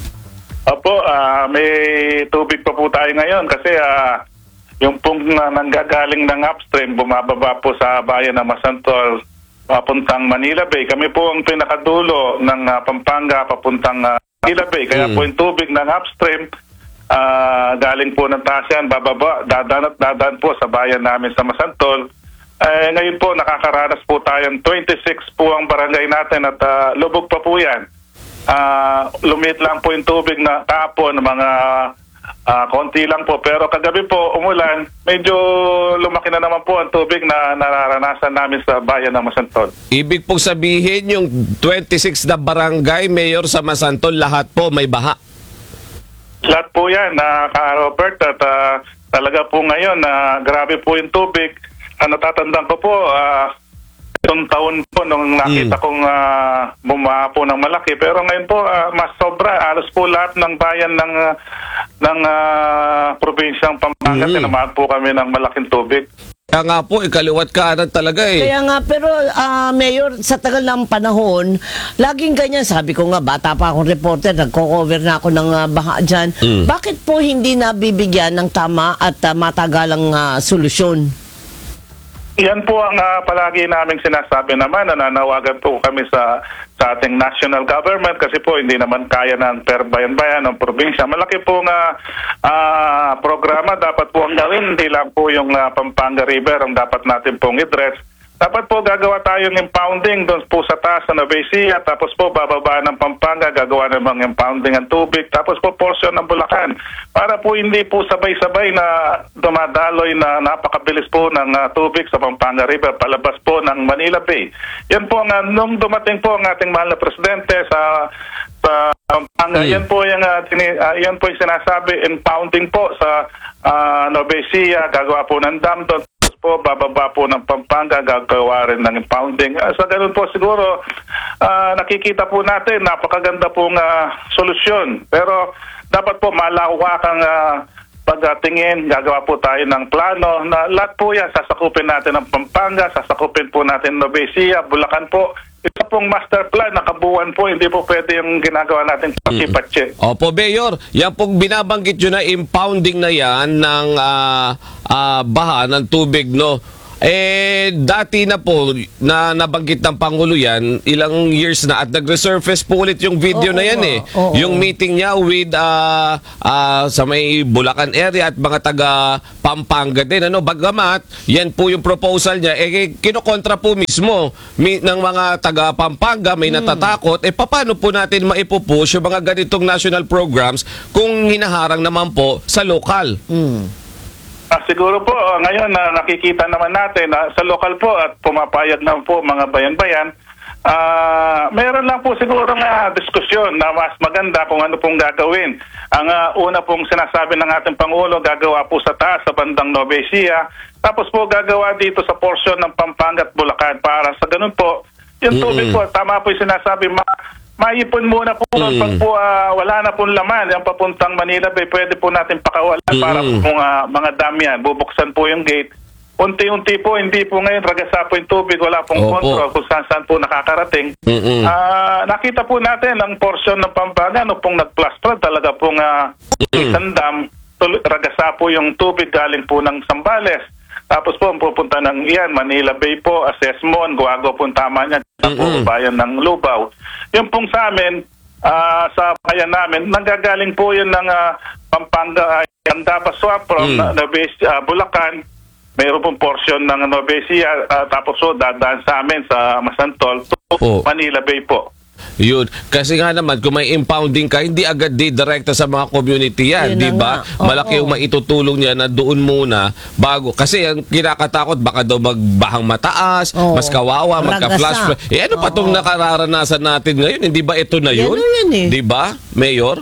Opo, ah, may tubig pa po tayo ngayon kasi ah, yung pong uh, nanggagaling ng upstream, bumababa po sa bayan ng Masantol, papuntang Manila Bay. Kami po ang pinakadulo ng ah, Pampanga, papuntang ah, Manila Bay. Kaya Mm. po yung tubig ng upstream, ah, galing po ng taas yan, bababa, dadan at dadan po sa bayan namin sa Masantol. Eh, ngayon po, nakakaranas po tayong twenty-six po ang barangay natin at ah, lubog pa po yan. Ah, lumit lang po yung tubig na kahapon, mga ah, konti lang po. Pero kagabi po, umulan, medyo lumaki na naman po ang tubig na nararanasan namin sa bayan ng Masantol. Ibig pong sabihin, yung twenty-six na barangay, Mayor, sa Masantol, lahat po may baha. Lahat po yan, na ka-Robert, at ah, talaga po ngayon, na grabe po yung tubig. Ang natatandaan ko po, ah, itong taon po nung nakita Mm. kong uh, bumaha po ng malaki. Pero ngayon po, ah, mas sobra. Alos po lahat ng bayan ng, ah, ng ah, probinsyang Pampanga, Mm. tinamaan po kami ng malaking tubig. Kaya nga po, ikaliwat kanan talaga eh. Kaya nga, pero ah, Mayor, sa tagal ng panahon, laging ganyan. Sabi ko nga, bata pa akong reporter, nagko-cover na ako ng ah, baha dyan. Mm. Bakit po hindi nabibigyan ng tama at ah, matagalang ah, solusyon? Yan po ang ah, palagi naming sinasabi naman. Nananawagan po kami sa sa ating national government kasi po hindi naman kaya ng per bayan-bayan ng probinsya. Malaki po nga ah, programa dapat po ang gawin. Hindi lang po yung ah, Pampanga River ang dapat natin pong i-address. Dapat po gagawa tayo ng impounding doon po sa taas ng Nueva Ecija, tapos po bababa ng Pampanga, gagawa namang impounding ang tubig, tapos po portion ng Bulacan. Para po hindi po sabay-sabay na dumadaloy na napakabilis po ng uh, tubig sa Pampanga River, palabas po ng Manila Bay. Yan po nga, nung dumating po ang ating mahal na presidente sa sa Pampanga, Mm. yan po yung, uh, tini, uh, yan po yung sinasabi, impounding po sa uh, Nueva Ecija, gagawa po ng dam doon, po, bababa po ng Pampanga, gagawa rin ng impounding. Uh, sa ganun po siguro, uh, nakikita po natin, napakaganda pong uh, solusyon. Pero dapat po malawak ang uh, magtingin, gagawa po tayo ng plano na lahat po yan, sasakupin natin ng Pampanga, sasakupin po natin Nuecia, Bulacan po. Ito pong master plan, nakabuuan po, hindi po pwede yung ginagawa natin patsi-patsi. Opo, Mayor, yan pong binabanggit nyo na impounding na yan ng ah, ah, baha ng tubig, no? Eh, dati na po, na nabanggit ng Pangulo yan, ilang years na, at nag-resurface po ulit yung video Oo, na yan eh. oo. Yung meeting niya with ah, ah, sa may Bulacan area at mga taga Pampanga din. Ano, bagamat, yan po yung proposal niya, eh, kinokontra po mismo mi, ng mga taga Pampanga, may natatakot, eh, paano po natin maipupush yung mga ganitong national programs kung hinaharang naman po sa lokal? Ah, siguro po, ah, ngayon na nakikita naman natin ah, sa lokal po at pumapayag na po mga bayan-bayan, ah, meron lang po siguro nga diskusyon na mas maganda kung ano pong gagawin. Ang ah, una pong sinasabi ng ating Pangulo, gagawa po sa taas, sa bandang Nuecia, tapos po gagawa dito sa portion ng Pampanga at Bulacan para sa ganun po, yung tubig po, tama po yung sinasabi, ma maipon muna po mm. pag po uh, wala na pong laman yung papuntang Manila Bay, pwede po natin pakawalan mm. para po uh, mga dam yan, bubuksan po yung gate, unti-unti po, hindi po ngayon ragasa po yung tubig, wala pong Opo. control kung saan-saan po nakakarating. Mm-mm. uh, nakita po natin ang portion ng Pampanga no pong nag-plus flood, talaga pong uh, isang dam, tul- ragasa po yung tubig galing po ng Zambales. Tapos po, pupunta ng iyan, Manila Bay po, Asesmon, Guago po tama niya, po, bayan ng Lubao. Yung pong sa amin, uh, sa bayan namin, nanggagaling po yun ng uh, Pampanga, Andapa Swap from mm. Nuecia, uh, Bulacan, mayroon pong portion ng Nuecia, uh, tapos po, dadaan sa amin sa Masantol, to oh. Manila Bay po. Yun. Kasi nga naman, kung may impounding ka, hindi agad di-direkta sa mga community yan, Yun di na ba? nga. Oo. Malaki yung maitutulong niya na doon muna bago. Kasi ang kinakatakot, baka daw magbahang mataas, Oo. mas kawawa, magka-flash Ragasa. flood. Eh ano pa Oo. itong nakararanasan natin ngayon? Hindi ba ito na yun? Yan na yan eh. Di ba, Mayor?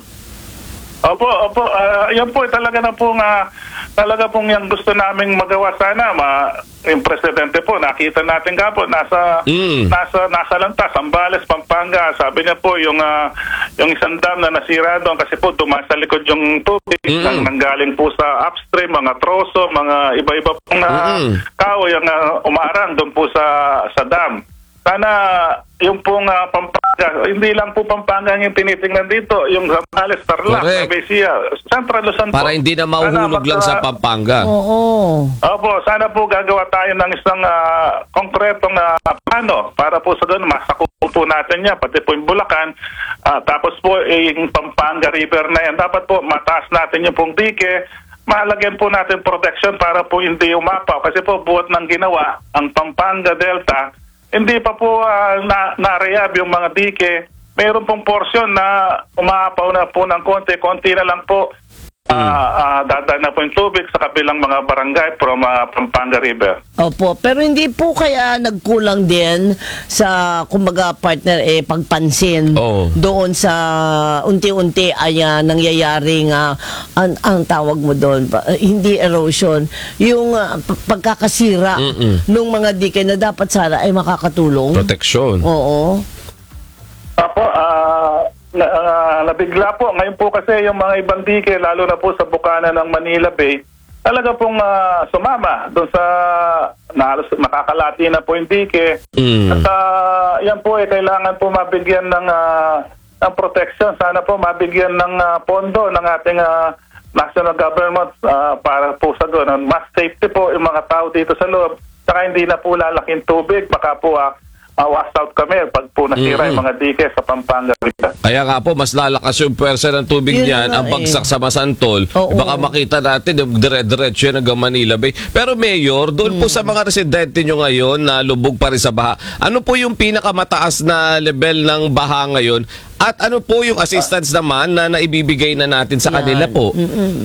Opo, opo. Uh, yan po, talaga na po nga, talaga pong yung gusto naming magawa sana. Ma, yung presidente po, nakita natin ka po, nasa, Mm. nasa, nasa lantas, Zambales, Pampanga. Sabi niya po, yung, uh, yung isang dam na nasira doon, kasi po, dumaan sa likod yung tubig, Mm. nang nanggaling po sa upstream, mga troso, mga iba-iba pong uh, Mm. kahoy yung uh, umarang doon po sa, sa dam. Sana yung pong uh, Pampanga, hindi lang po Pampanga yung tinitingnan dito, yung Zambales, Tarlac, Correct. Nuecia, Central Luzon po. Para hindi na mahuhulog Sana lang mag- sa Pampanga. Oo. Opo, sana po gagawa tayo ng isang uh, konkretong uh, plano para po sa doon, masakupo po natin yan, pati po yung Bulacan. Uh, tapos po eh, yung Pampanga River na yan, dapat po mataas natin yung pong dike, mahalagyan po natin protection para po hindi umapaw. Kasi po buhat ng ginawa, ang Pampanga Delta, hindi pa po uh, na, na-rehab yung mga dike. Mayroon pong portion na umaapaw na po ng konti, konti na lang po. Uh, uh, dadaan na po yung tubig sa kabilang mga barangay from uh, Pampanga River. Opo, pero hindi po kaya nagkulang din sa, kumbaga, partner, eh, pagpansin Oo. doon sa unti-unti ay uh, nangyayaring, uh, ang, ang tawag mo doon, pa- uh, hindi erosion, yung uh, p- pagkakasira Mm-mm. ng mga dike na dapat sana ay makakatulong. Protection. Oo. Apo, ah, na, ah, nabigla po. Ngayon po kasi yung mga ibang dike, lalo na po sa bukana ng Manila Bay, talaga pong ah, sumama doon sa na, nakakalati na po yung dike. Mm. At ah, yan po eh, kailangan po mabigyan ng, ah, ng protection. Sana po mabigyan ng ah, pondo ng ating ah, national government ah, para po sa doon. Mas safety po yung mga tao dito sa loob. Saka hindi na po lalaking tubig. Baka po ah, uh, washed out kami pag po nasira Mm. yung mga dike sa Pampanga. Kaya nga po, mas lalakas yung pwersa ng tubig Yun niyan, nga ang eh. bagsak sa Masantol. Oo. Baka makita natin, yung dire-diretso yan hanggang Manila Bay. Pero Mayor, doon po sa mga residente nyo ngayon na lubog pa rin sa baha, ano po yung pinakamataas na level ng baha ngayon? At ano po yung assistance naman na naibibigay na natin sa kanila po?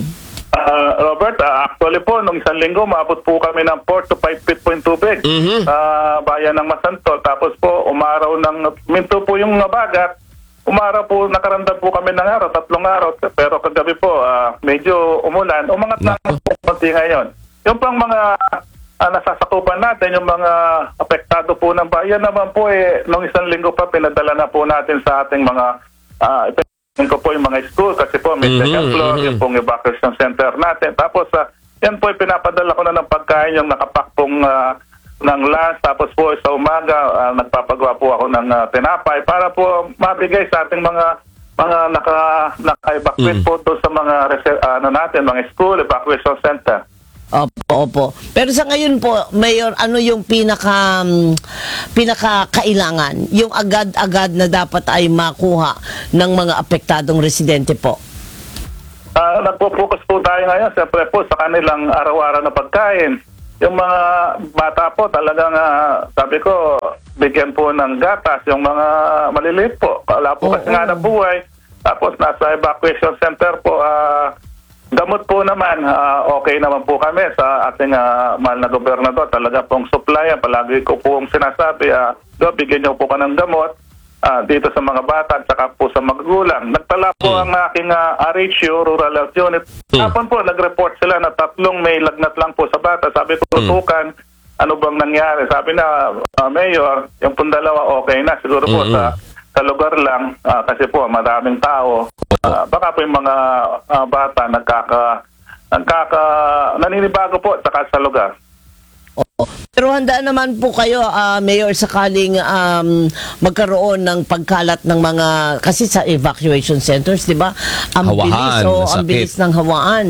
Uh, Robert, uh, actually po, nung isang linggo, maabot po kami ng four to five feet po yung tubig Mhm. sa bayan ng Masantol. Tapos po, umaraw ng, minto po yung nabagat, umaraw po, nakaramdam po kami ng araw, tatlong araw. Pero kagabi po, uh, medyo umulan. Umangat lang po konti ngayon. Yung pang mga uh, nasasakupan natin, yung mga apektado po ng bayan naman po, eh, nung isang linggo pa, pinadala na po natin sa ating mga uh, Yun ko po yung mga school kasi po may Mhm, second floor, mhm. yung pong evacuation center natin. Tapos ah, yan po yung pinapadala ko na ng pagkain, yung nakapakpong ah, ng lunch. Tapos po sa umaga, ah, nagpapagawa po ako ng ah, tinapay para po mabigay sa ating mga mga naka, naka-evacuate Mm. po doon sa mga rese- ano natin, mga school, evacuation center. Opo, opo. Pero sa ngayon po, Mayor, ano yung pinaka um, pinakakailangan? Yung agad-agad na dapat ay makuha ng mga apektadong residente po? Ah, nagpo-focus po tayo ngayon, siyempre po, sa kanilang araw-araw na pagkain. Yung mga bata po, talagang, ah, sabi ko, bigyan po ng gatas. Yung mga maliliit po, wala po kasi nga na buhay. Tapos nasa evacuation center po, ah, gamot po naman, ah, okay naman po kami sa ating ah, mahal na gobernador. Talaga pong supply, yan. Palagi ko pong sinasabi, ah, do, bigyan niyo po ka ng gamot ah, dito sa mga bata at saka po sa magulang. Nagtala po ang aking ah, R H U, Rural Health Unit. Kapon po, nag-report sila na tatlong may lagnat lang po sa bata. Sabi ko, tutukan, ano bang nangyari? Sabi na, ah, Mayor, yung pong dalawa okay na. Siguro po sa sa lugar lang, ah, kasi po maraming tao. Ah, baka po yung mga ah, bata nagkaka, nagkaka, naninibago po saka sa lugar. Pero handa naman po kayo, ah, Mayor, sakaling um, magkaroon ng pagkalat ng mga, kasi sa evacuation centers, di ba? Ang Hawaan, bilis, o ang masakit. bilis ng hawaan.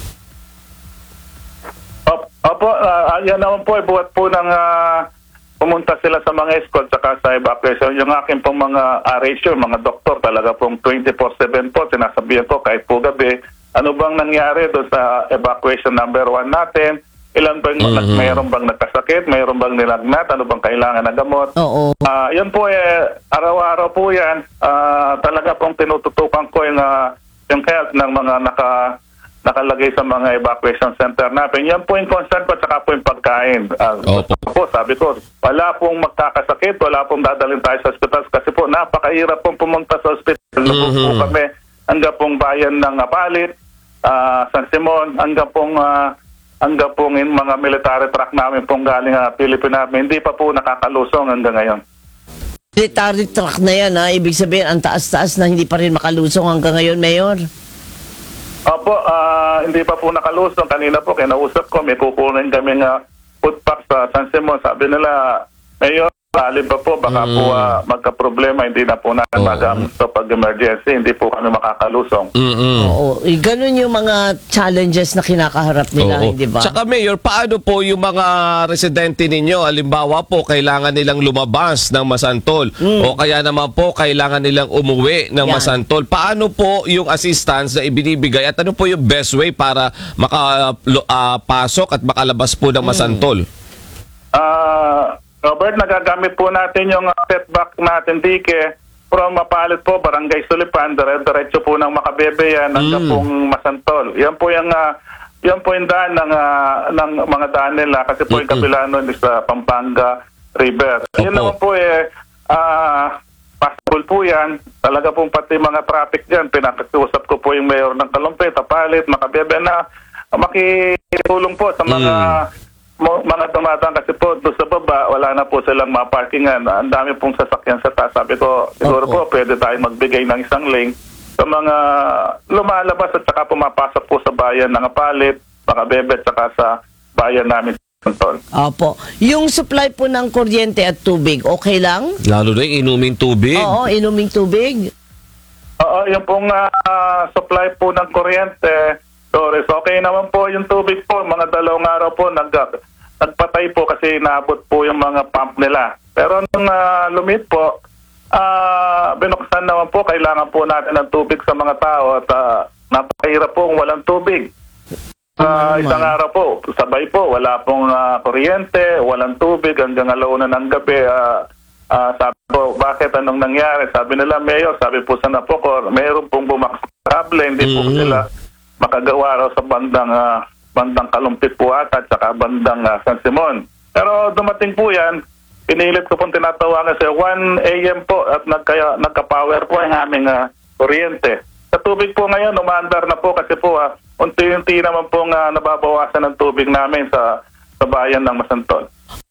Op- Opo, ah, yan naman po, buhat po ng ah, pumunta sila sa mga school saka sa evacuation. Yung aking pong mga R H U, mga doktor, talaga pong twenty-four seven po, sinasabihan ko kahit po gabi, ano bang nangyari doon sa evacuation number one natin? Ilan bang, Mhm. mayroon bang nagkasakit? Mayroon bang nilagnat? Ano bang kailangan na gamot? Oo. Ah, yan po eh, araw-araw po yan. Ah, talaga pong tinututukan ko yung, ah, yung health ng mga naka, nakalagay sa mga evacuation center natin. Yan po yung concern ko, tsaka po yung pagkain. Ah, Opo. po, sabi ko, wala pong magkakasakit, wala pong dadalhin tayo sa hospital kasi po napakahirap pong pumunta sa hospital. Lubog po Mhm. kami hanggang pong bayan ng Apalit, ah, San Simon, hanggang pong ah, hanggang pong yung mga military truck namin pong galing uh, Pilipinas. Hindi pa po nakakalusong hanggang ngayon. Military truck na yan, ha? Ibig sabihin, ang taas-taas na hindi pa rin makalusong hanggang ngayon, Mayor. Opo, ah, hindi pa po nakalusong. Kanina po, kinausap ko, may kukunin kami nga food pack sa San Simon. Sabi nila, Mayor, alin pa po, baka po ah, magka-problema, hindi na po natin magamit sa pag-emergency, hindi po kami makakalusong. Mm-mm. Oo. Eh, ganun yung mga challenges na kinakaharap nila, Oo. hindi ba? Tsaka Mayor, paano po yung mga residente ninyo? Halimbawa po, kailangan nilang lumabas ng Masantol o kaya naman po, kailangan nilang umuwi ng Yan. Masantol. Paano po yung assistance na ibinibigay at ano po yung best way para makapasok at makalabas po ng Masantol? Ah, Robert, nagagamit po natin yung uh, setback natin, dike, from Mapalit po, Barangay Sulipan, dire-diretso po ng Makabebe yan, hanggang Mm. pong Masantol. Yan po yung, ah, yan po yung daan ng, ah, ng mga daan nila, kasi po yung kabila nun is sa Pampanga River. Yan naman po eh, ah, possible po yan. Talaga pong pati mga traffic dyan, pinakiusap ko po yung mayor ng Kalumpit, Apalit, Makabebe na makitulong po sa mga mo- mga dumadaan kasi po doon sa baba, wala na po silang maparkingan. Ang dami pong sasakyan sa taas. Sabi ko, siguro po pwede tayo magbigay ng isang lane sa mga lumalabas at saka pumapasok po sa bayan ng Apalit, Makabebe, at saka sa bayan namin sa Antol. Opo. Yung supply po ng kuryente at tubig, okay lang? Lalo na yung inuming tubig. Oo, inuming tubig. Oo, yung pong ah, supply po ng kuryente, Doris, okay naman po yung tubig po. Mga dalawang araw po nag, nagpatay po kasi naabot po yung mga pump nila. Pero nung ah, lumit po, ah, binuksan naman po, kailangan po natin ng tubig sa mga tao at ah, napakahirap po kung walang tubig. Ah, isang araw po, sabay po, wala pong ah, kuryente, walang tubig hanggang alauna ng gabi. Ah, ah, sabi po, bakit anong nangyari? Sabi nila, Mayor, sabi po sa Napocor, mayroon pong bumakable, hindi po sila makagawa raw sa bandang ah, bandang Kalumpit po ata at saka bandang ah, San Simon. Pero dumating po yan, pinilit ko pong tinatawagan sa one A M po at nagkaya, nagka-power po ang aming ah, kuryente. Sa tubig po ngayon, umaandar na po kasi po ah, unti-unti naman po nga nababawasan ng tubig namin sa, sa bayan ng Masantol.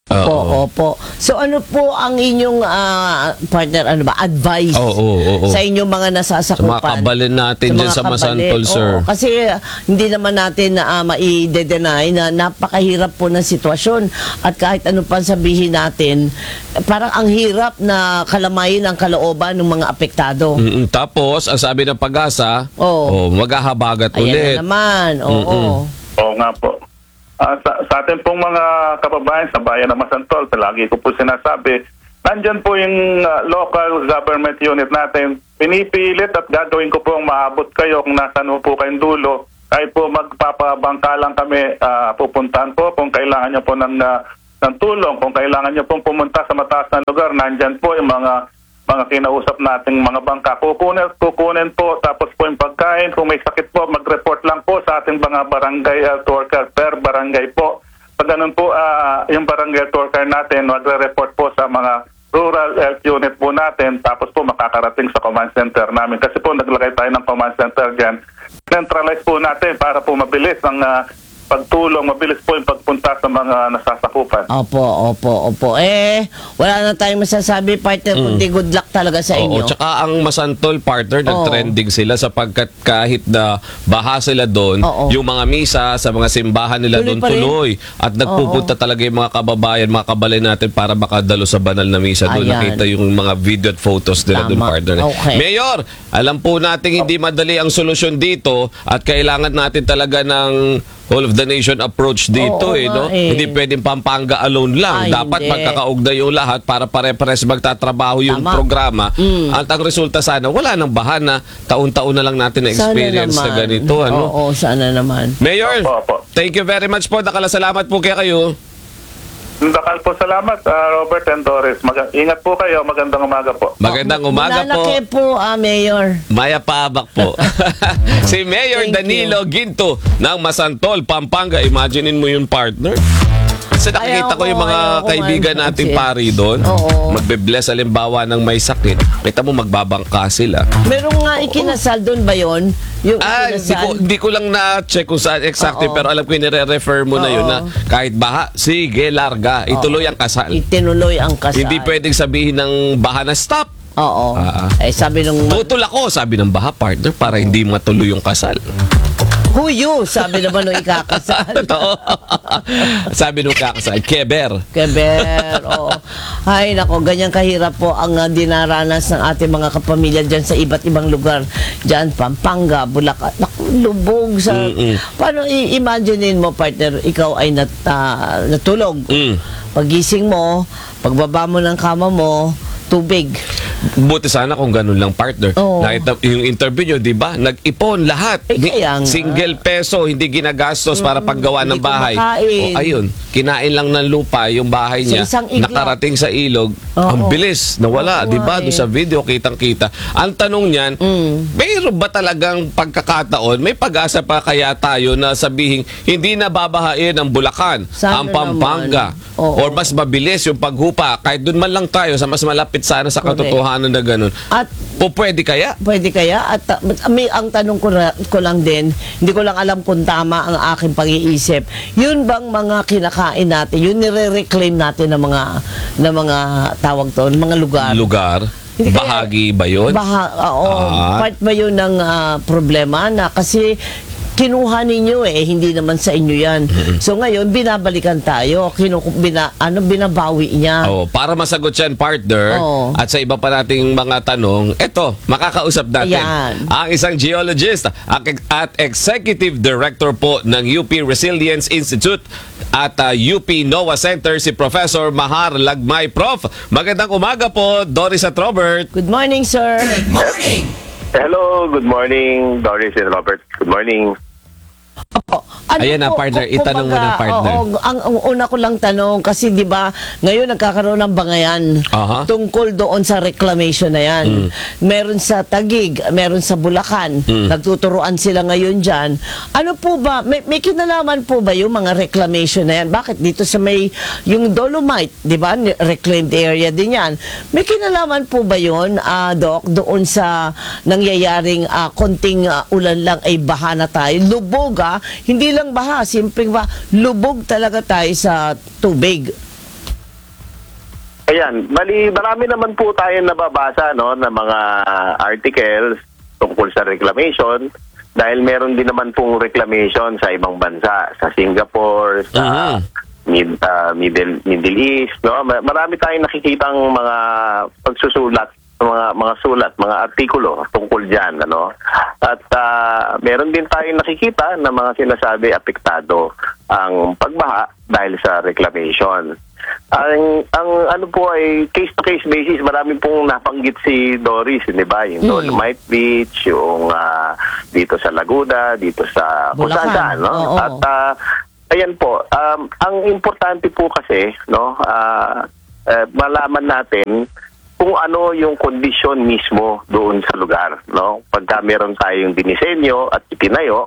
Opo, opo. So ano po ang inyong ah, partner, ano ba, advice Oo, oo, oo. sa inyong mga nasasakupan? Sa mga kabalin natin dyan mga sa kabalin. Masantol, sir. Oo, kasi ah, hindi naman natin uh, mai-deny na napakahirap po ng sitwasyon at kahit ano pa sabihin natin, parang ang hirap na kalamayin ang kalooban ng mga apektado. Mm-mm. Tapos, ang sabi ng Pag-asa, oh, maghahabagat Ayan ulit. na naman. Oo. Oo nga po. Ah, sa, sa atin pong mga kababayan sa bayan ng Masantol, palagi ko po sinasabi, nandyan po yung ah, local government unit natin. Pinipilit at gagawin ko po ang maabot kayo kung nasan po kayong dulo. Kahit po magpapabangka lang kami, ah, pupuntahan po kung kailangan nyo po ng, ah, ng tulong. Kung kailangan nyo pong pumunta sa mataas na lugar, nandyan po yung mga mga kinausap nating mga bangka. Kukunin, kukunin po, tapos po yung pagkain. Kung may sakit po, mag-report lang po sa ating mga barangay health worker per barangay po. Pag ganun po, uh, yung barangay health worker natin, magre-report po sa mga rural health unit po natin, tapos po makakarating sa command center namin. Kasi po naglagay tayo ng command center dyan. Centralize po natin para po mabilis ang uh, pagtulong, mabilis po yung pagpunta sa mga nasasakupan. Opo, opo, opo. Eh, wala na tayong masasabi, partner, Mm. kundi good luck talaga sa Oo, inyo. tsaka ang Masantol, partner, nag-trending sila sapagkat kahit na baha sila doon, Oo. yung mga misa sa mga simbahan nila Tuloy doon pa rin. tuloy. At nagpupunta talaga yung mga kababayan, mga kabalay natin para makadalo sa banal na misa doon. Ayan. Nakita yung mga video at photos nila doon, Tama. partner. Okay. Mayor, alam po natin hindi madali ang solusyon dito at kailangan natin talaga ng whole of the nation approach dito. Oo eh, nga no? eh. Hindi pwedeng Pampanga alone lang. Ay, Dapat hindi. magkakaugnay yung lahat para pare-pares magtatrabaho yung Tama. programa. Mm. At ang resulta sana, wala nang bahana. Taon-taon na lang natin na experience na Sana naman. ganito. Ano? Oo, sana naman. Mayor, Opo, opo. thank you very much po. Nakalasalamat po kaya kayo. Dakal po, salamat, ah, Robert and Doris. Mag- ingat po kayo. Magandang umaga po. Magandang umaga po. Malalaki po, ah, Mayor. Maya Paabak po. Si Mayor Thank Danilo Ginto ng Masantol, Pampanga. Imaginein mo yung partner. Kasi nakikita ko yung mga Ayoko, kaibigan ayoko, nating kasi- pari doon. Oo. Magbe-bless halimbawa ng may sakit. Kita mo magbabangka sila. Meron nga ikinasal doon ba yun? Yung Ah, hindi ikinasal? ko, hindi ko lang na-check kung saan exactly, Oo. pero alam ko nire-refer mo na yun Oo. na kahit baha, sige, larga, ituloy ang kasal. Itinuloy ang kasal. Hindi pwedeng sabihin ng baha na stop. Oo. Ah. Eh, sabi nung... Tutol ako, sabi ng baha, partner, para hindi matuloy yung kasal. Who you? Sabi naman nung ikakasal. Oo. Sabi nung kakasal, keber. Keber, oo. Ay, nako, ganyan kahirap po ang uh, dinaranas ng ating mga kapamilya dyan sa iba't ibang lugar. Dyan, Pampanga, Bulacan. Naku, lubog sa... Mm-mm. Paano i-imaginein mo, partner, ikaw ay nat, ah, natulog. Mm. Pagising mo, pagbaba mo ng kama mo, tubig. Buti sana kung ganun lang, partner. Oo. Nakita yung interview nyo, di ba? Nag-ipon lahat. Eh, Ni- kaya nga. single peso, hindi ginagastos para paggawa ng hindi bahay. kumakain. O, ayun, kinain lang ng lupa yung bahay Sa niya. isang iglap. Nakarating sa ilog. Oo. Ang bilis, nawala. Oo Di ba? nga Doon eh. sa video, kitang-kita. Ang tanong niyan, mayroon ba talagang pagkakataon, may pag-asa pa kaya tayo na sabihin, hindi na babahain ang Bulacan, Sana ang Pampanga, naman. Oo. or mas mabilis yung paghupa, kahit doon man lang tayo sa mas malapit sana sa Correct. katotohanan na ganun. At O pwede kaya? pwede kaya? At uh, may, ang tanong ko, na, ko lang din, hindi ko lang alam kung tama ang aking pag-iisip. Yun bang mga kinakain natin, yun nire-reclaim natin ng mga, ng mga tawag to, ng mga lugar? Lugar? Hindi kaya- Bahagi ba yun? Baha, oo, Ah. part ba yun ng ah, problema na kasi kinuha ninyo eh, hindi naman sa inyo yan. So ngayon, binabalikan tayo, kinu, bina, ano, binabawi niya. Oh, para masagot yan, partner, Oo. at sa iba pa nating mga tanong, eto, makakausap natin Ayan. ang isang geologist at at Executive Director po ng U P Resilience Institute at uh, U P NOAA Center, si Professor Mahar Lagmay. Prof, magandang umaga po, Doris at Robert. Good morning, sir. Hello, good morning, Doris and Robert. Good morning. Ano Ayan na, po, partner. kung- Itanong mo na, kumbaga, partner. oo, ang, ang una ko lang tanong, kasi di ba ngayon nagkakaroon ng bangayan Aha. tungkol doon sa reclamation na yan. Mm. Meron sa Taguig, meron sa Bulacan, Mm. nagtuturuan sila ngayon dyan. Ano po ba, may, may kinalaman po ba yung mga reclamation na yan? Bakit dito sa may, yung Dolomite, di ba, reclaimed area din yan. May kinalaman po ba yun, ah, Doc, doon sa nangyayaring ah, konting ah, ulan lang ay baha na tayo? Lubog, ah, hindi lang baha, simpleng ba, lubog talaga tayo sa tubig. Ayan, bali marami naman po tayo nababasa no ng mga articles tungkol sa reclamation dahil meron din naman pong reclamation sa ibang bansa, sa Singapore, sa Mhm. mid, ah, Middle Middle East, no. Ma- Marami tayong nakikitang mga pagsusulat, mga mga sulat, mga artikulo tungkol diyan, ano. At ah, meron din tayong nakikita na mga sinasabi apektado ang pagbaha dahil sa reclamation. Ang ang ano po ay case to case basis, marami pong nabanggit si Doris, di ba? Yung Mm. Dolomite Beach, yung ah, dito sa Laguna, dito sa kung Bulacan. saan, no? Oo. At ah, ayan po, um, ang importante po kasi, no, ah, eh, malaman natin kung ano yung kondisyon mismo doon sa lugar, no? Pagka meron tayong dinisenyo at itinayo,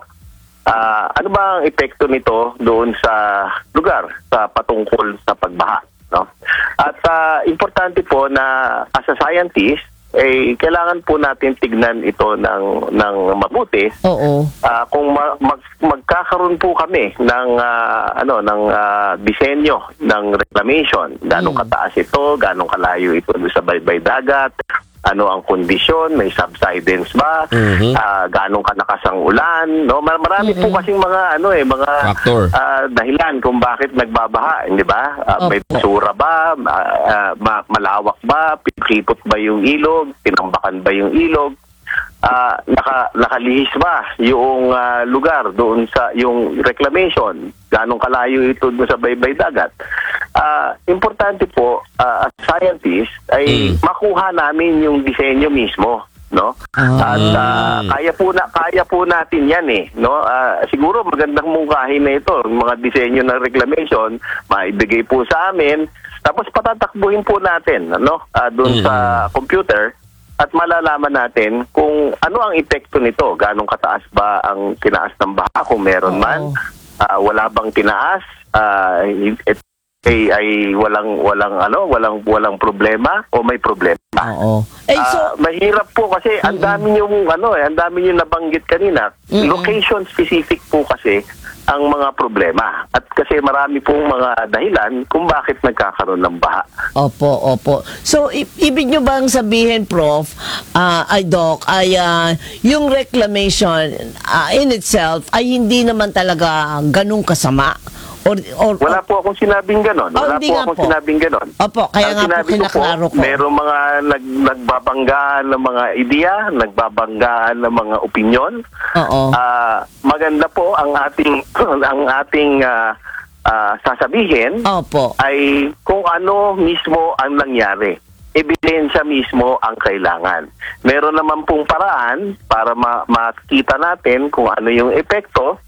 Ah, ano ba ang epekto nito doon sa lugar, sa patungkol sa pagbaha, no? At ah, importante po na as a scientist, eh kailangan po natin tignan ito ng ng mabuti. Oo. Ah, kung ma- mag- magkakaroon po kami ng ah, ano ng ah, disenyo ng reclamation, ganong kataas ito, ganong kalayo ito doon sa baybay dagat, ano ang kondisyon, may subsidence ba, Mhm. ah, ganong kalakas ang ulan, no? Mar- Marami po kasing mga ano eh, mga Factor. ah, dahilan kung bakit nagbabaha, hindi ba? Ah, may basura ba, Ah, ah, ma- malawak ba, pinakipot ba yung ilog, tinambakan ba yung ilog? Ah, naka nakalihis ba yung ah, lugar doon sa yung reclamation, ganong kalayo ito doon sa baybay dagat. Ah, importante po ah, as scientist ay makuha namin yung disenyo mismo, no? At ah, kaya po na kaya po natin 'yan eh, no? Ah, siguro magandang mungkahin na ito, yung mga disenyo ng reclamation, maibigay po sa amin, tapos patatakbuhin po natin, no? Ah, doon sa computer. At malalaman natin kung ano ang epekto nito, ganong kataas ba ang tinaas ng baha kung meron man, ah, wala bang tinaas, ah, it, ay, ay walang walang ano, walang walang problema o may problema. Oo. Eh, so, Ah, mahirap po kasi ang dami yung ano eh, ang dami yung nabanggit kanina. Location specific po kasi ang mga problema. At kasi marami pong mga dahilan kung bakit nagkakaroon ng baha. Opo, opo. So, i- ibig nyo bang sabihin, Prof, ah, ay Doc, ay ah, yung reclamation ah, in itself ay hindi naman talaga ganun kasama? Or, or, Wala po akong sinabing ganon. Oh, Wala hindi po nga akong po. sinabing ganon. Opo, kaya Ang nga po sinabi ko kinaklaro ko. Merong mga nag, nagbabanggaan ng mga ideya, nagbabanggaan ng mga opinyon. Oo. Ah, maganda po ang ating ang ating ah, ah, sasabihin Opo. ay kung ano mismo ang nangyari. Ebidensya mismo ang kailangan. Meron naman pong paraan para ma- makita natin kung ano yung epekto.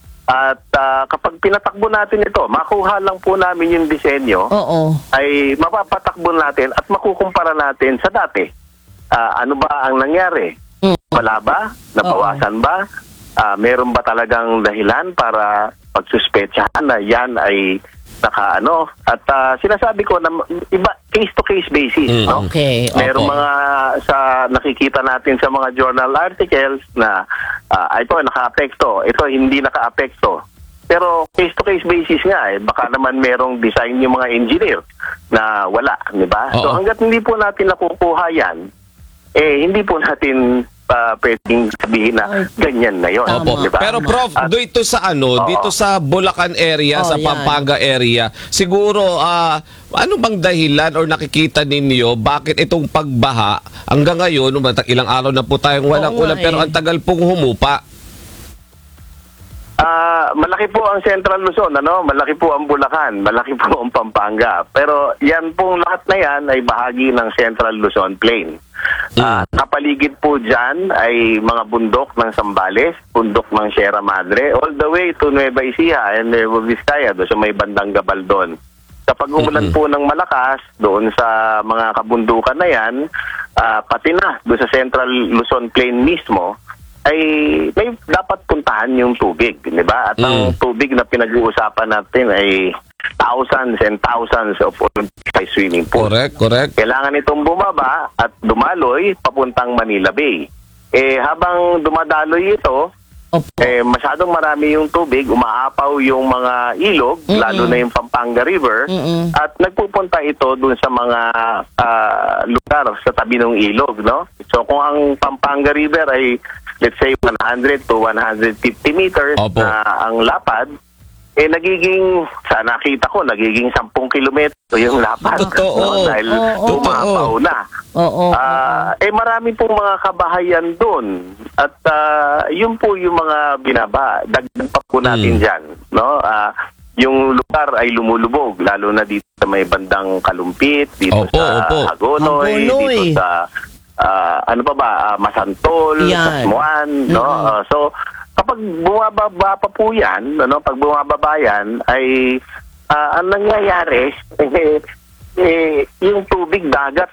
At ah, kapag pinatakbo natin ito, makuha lang po namin yung disenyo, Oo. ay mapapatakbo natin at makukumpara natin sa dati. Ah, ano ba ang nangyari? Wala ba? Nabawasan ba? Ah, meron ba talagang dahilan para pagsuspetsahan na yan ay nakaano? At ah, sinasabi ko na iba case to case basis, Mm. no? Okay, Merong okay. mga sa nakikita natin sa mga journal articles na ah, ito naka-apekto, ito hindi naka-apekto. Pero case to case basis nga eh, baka naman merong design yung mga engineer na wala, di ba? So Oo. hangga't hindi po natin nakukuha yan, eh hindi po natin uh, pwedeng sabihin na ganyan na yon. Opo. Di ba? Pero Prof, At- dito sa ano, Oo. dito sa Bulacan area, Oh, sa yan. Pampanga area, siguro ah, ano bang dahilan or nakikita ninyo bakit itong pagbaha hanggang ngayon, um, ilang araw na po tayong walang Oo nga ulan pero eh. ang tagal pong humupa. Ah, malaki po ang Central Luzon, ano? Malaki po ang Bulacan, malaki po ang Pampanga. Pero yan pong lahat na yan ay bahagi ng Central Luzon Plain. Ah, kapaligid po dyan ay mga bundok ng Zambales, bundok ng Sierra Madre, all the way to Nueva Ecija and Nueva Vizcaya, doon sa may bandang Gabaldon. Kapag umulan po ng malakas doon sa mga kabundukan na yan, ah, pati na doon sa Central Luzon Plain mismo, ay may dapat puntahan yung tubig, di ba? At ang tubig na pinag-uusapan natin ay thousands and thousands of Olympic swimming pool. Correct, correct. Kailangan itong bumaba at dumaloy papuntang Manila Bay. Eh habang dumadaloy ito, Eh, masyadong marami yung tubig, umaapaw yung mga ilog, Mm-mm. lalo na yung Pampanga River, Mm-mm. at nagpupunta ito dun sa mga ah, lugar sa tabi ng ilog, no? So kung ang Pampanga River ay let's say one hundred to one hundred fifty meters Opo. na ang lapad, eh nagiging, sa nakita ko, nagiging ten kilometro yung lapad. Totoo. No? Dahil Oo. umaapaw na. Oo. Ah, eh marami pong mga kabahayan doon at ah, yun po yung mga binaba. Dagdag pa po natin Mm. dyan, no? Ah, yung lugar ay lumulubog, lalo na dito sa may bandang Kalumpit, dito Opo, sa opo. Hagonoy, Hagonoy. dito sa ah, ano pa ba, ah, Masantol, Yan. Tasmuan, no? Mm-mm. Ah, so kapag bumababa pa po yan, ano, pag bumababa yan, ay ah, ang nangyayari, eh, eh, yung tubig dagat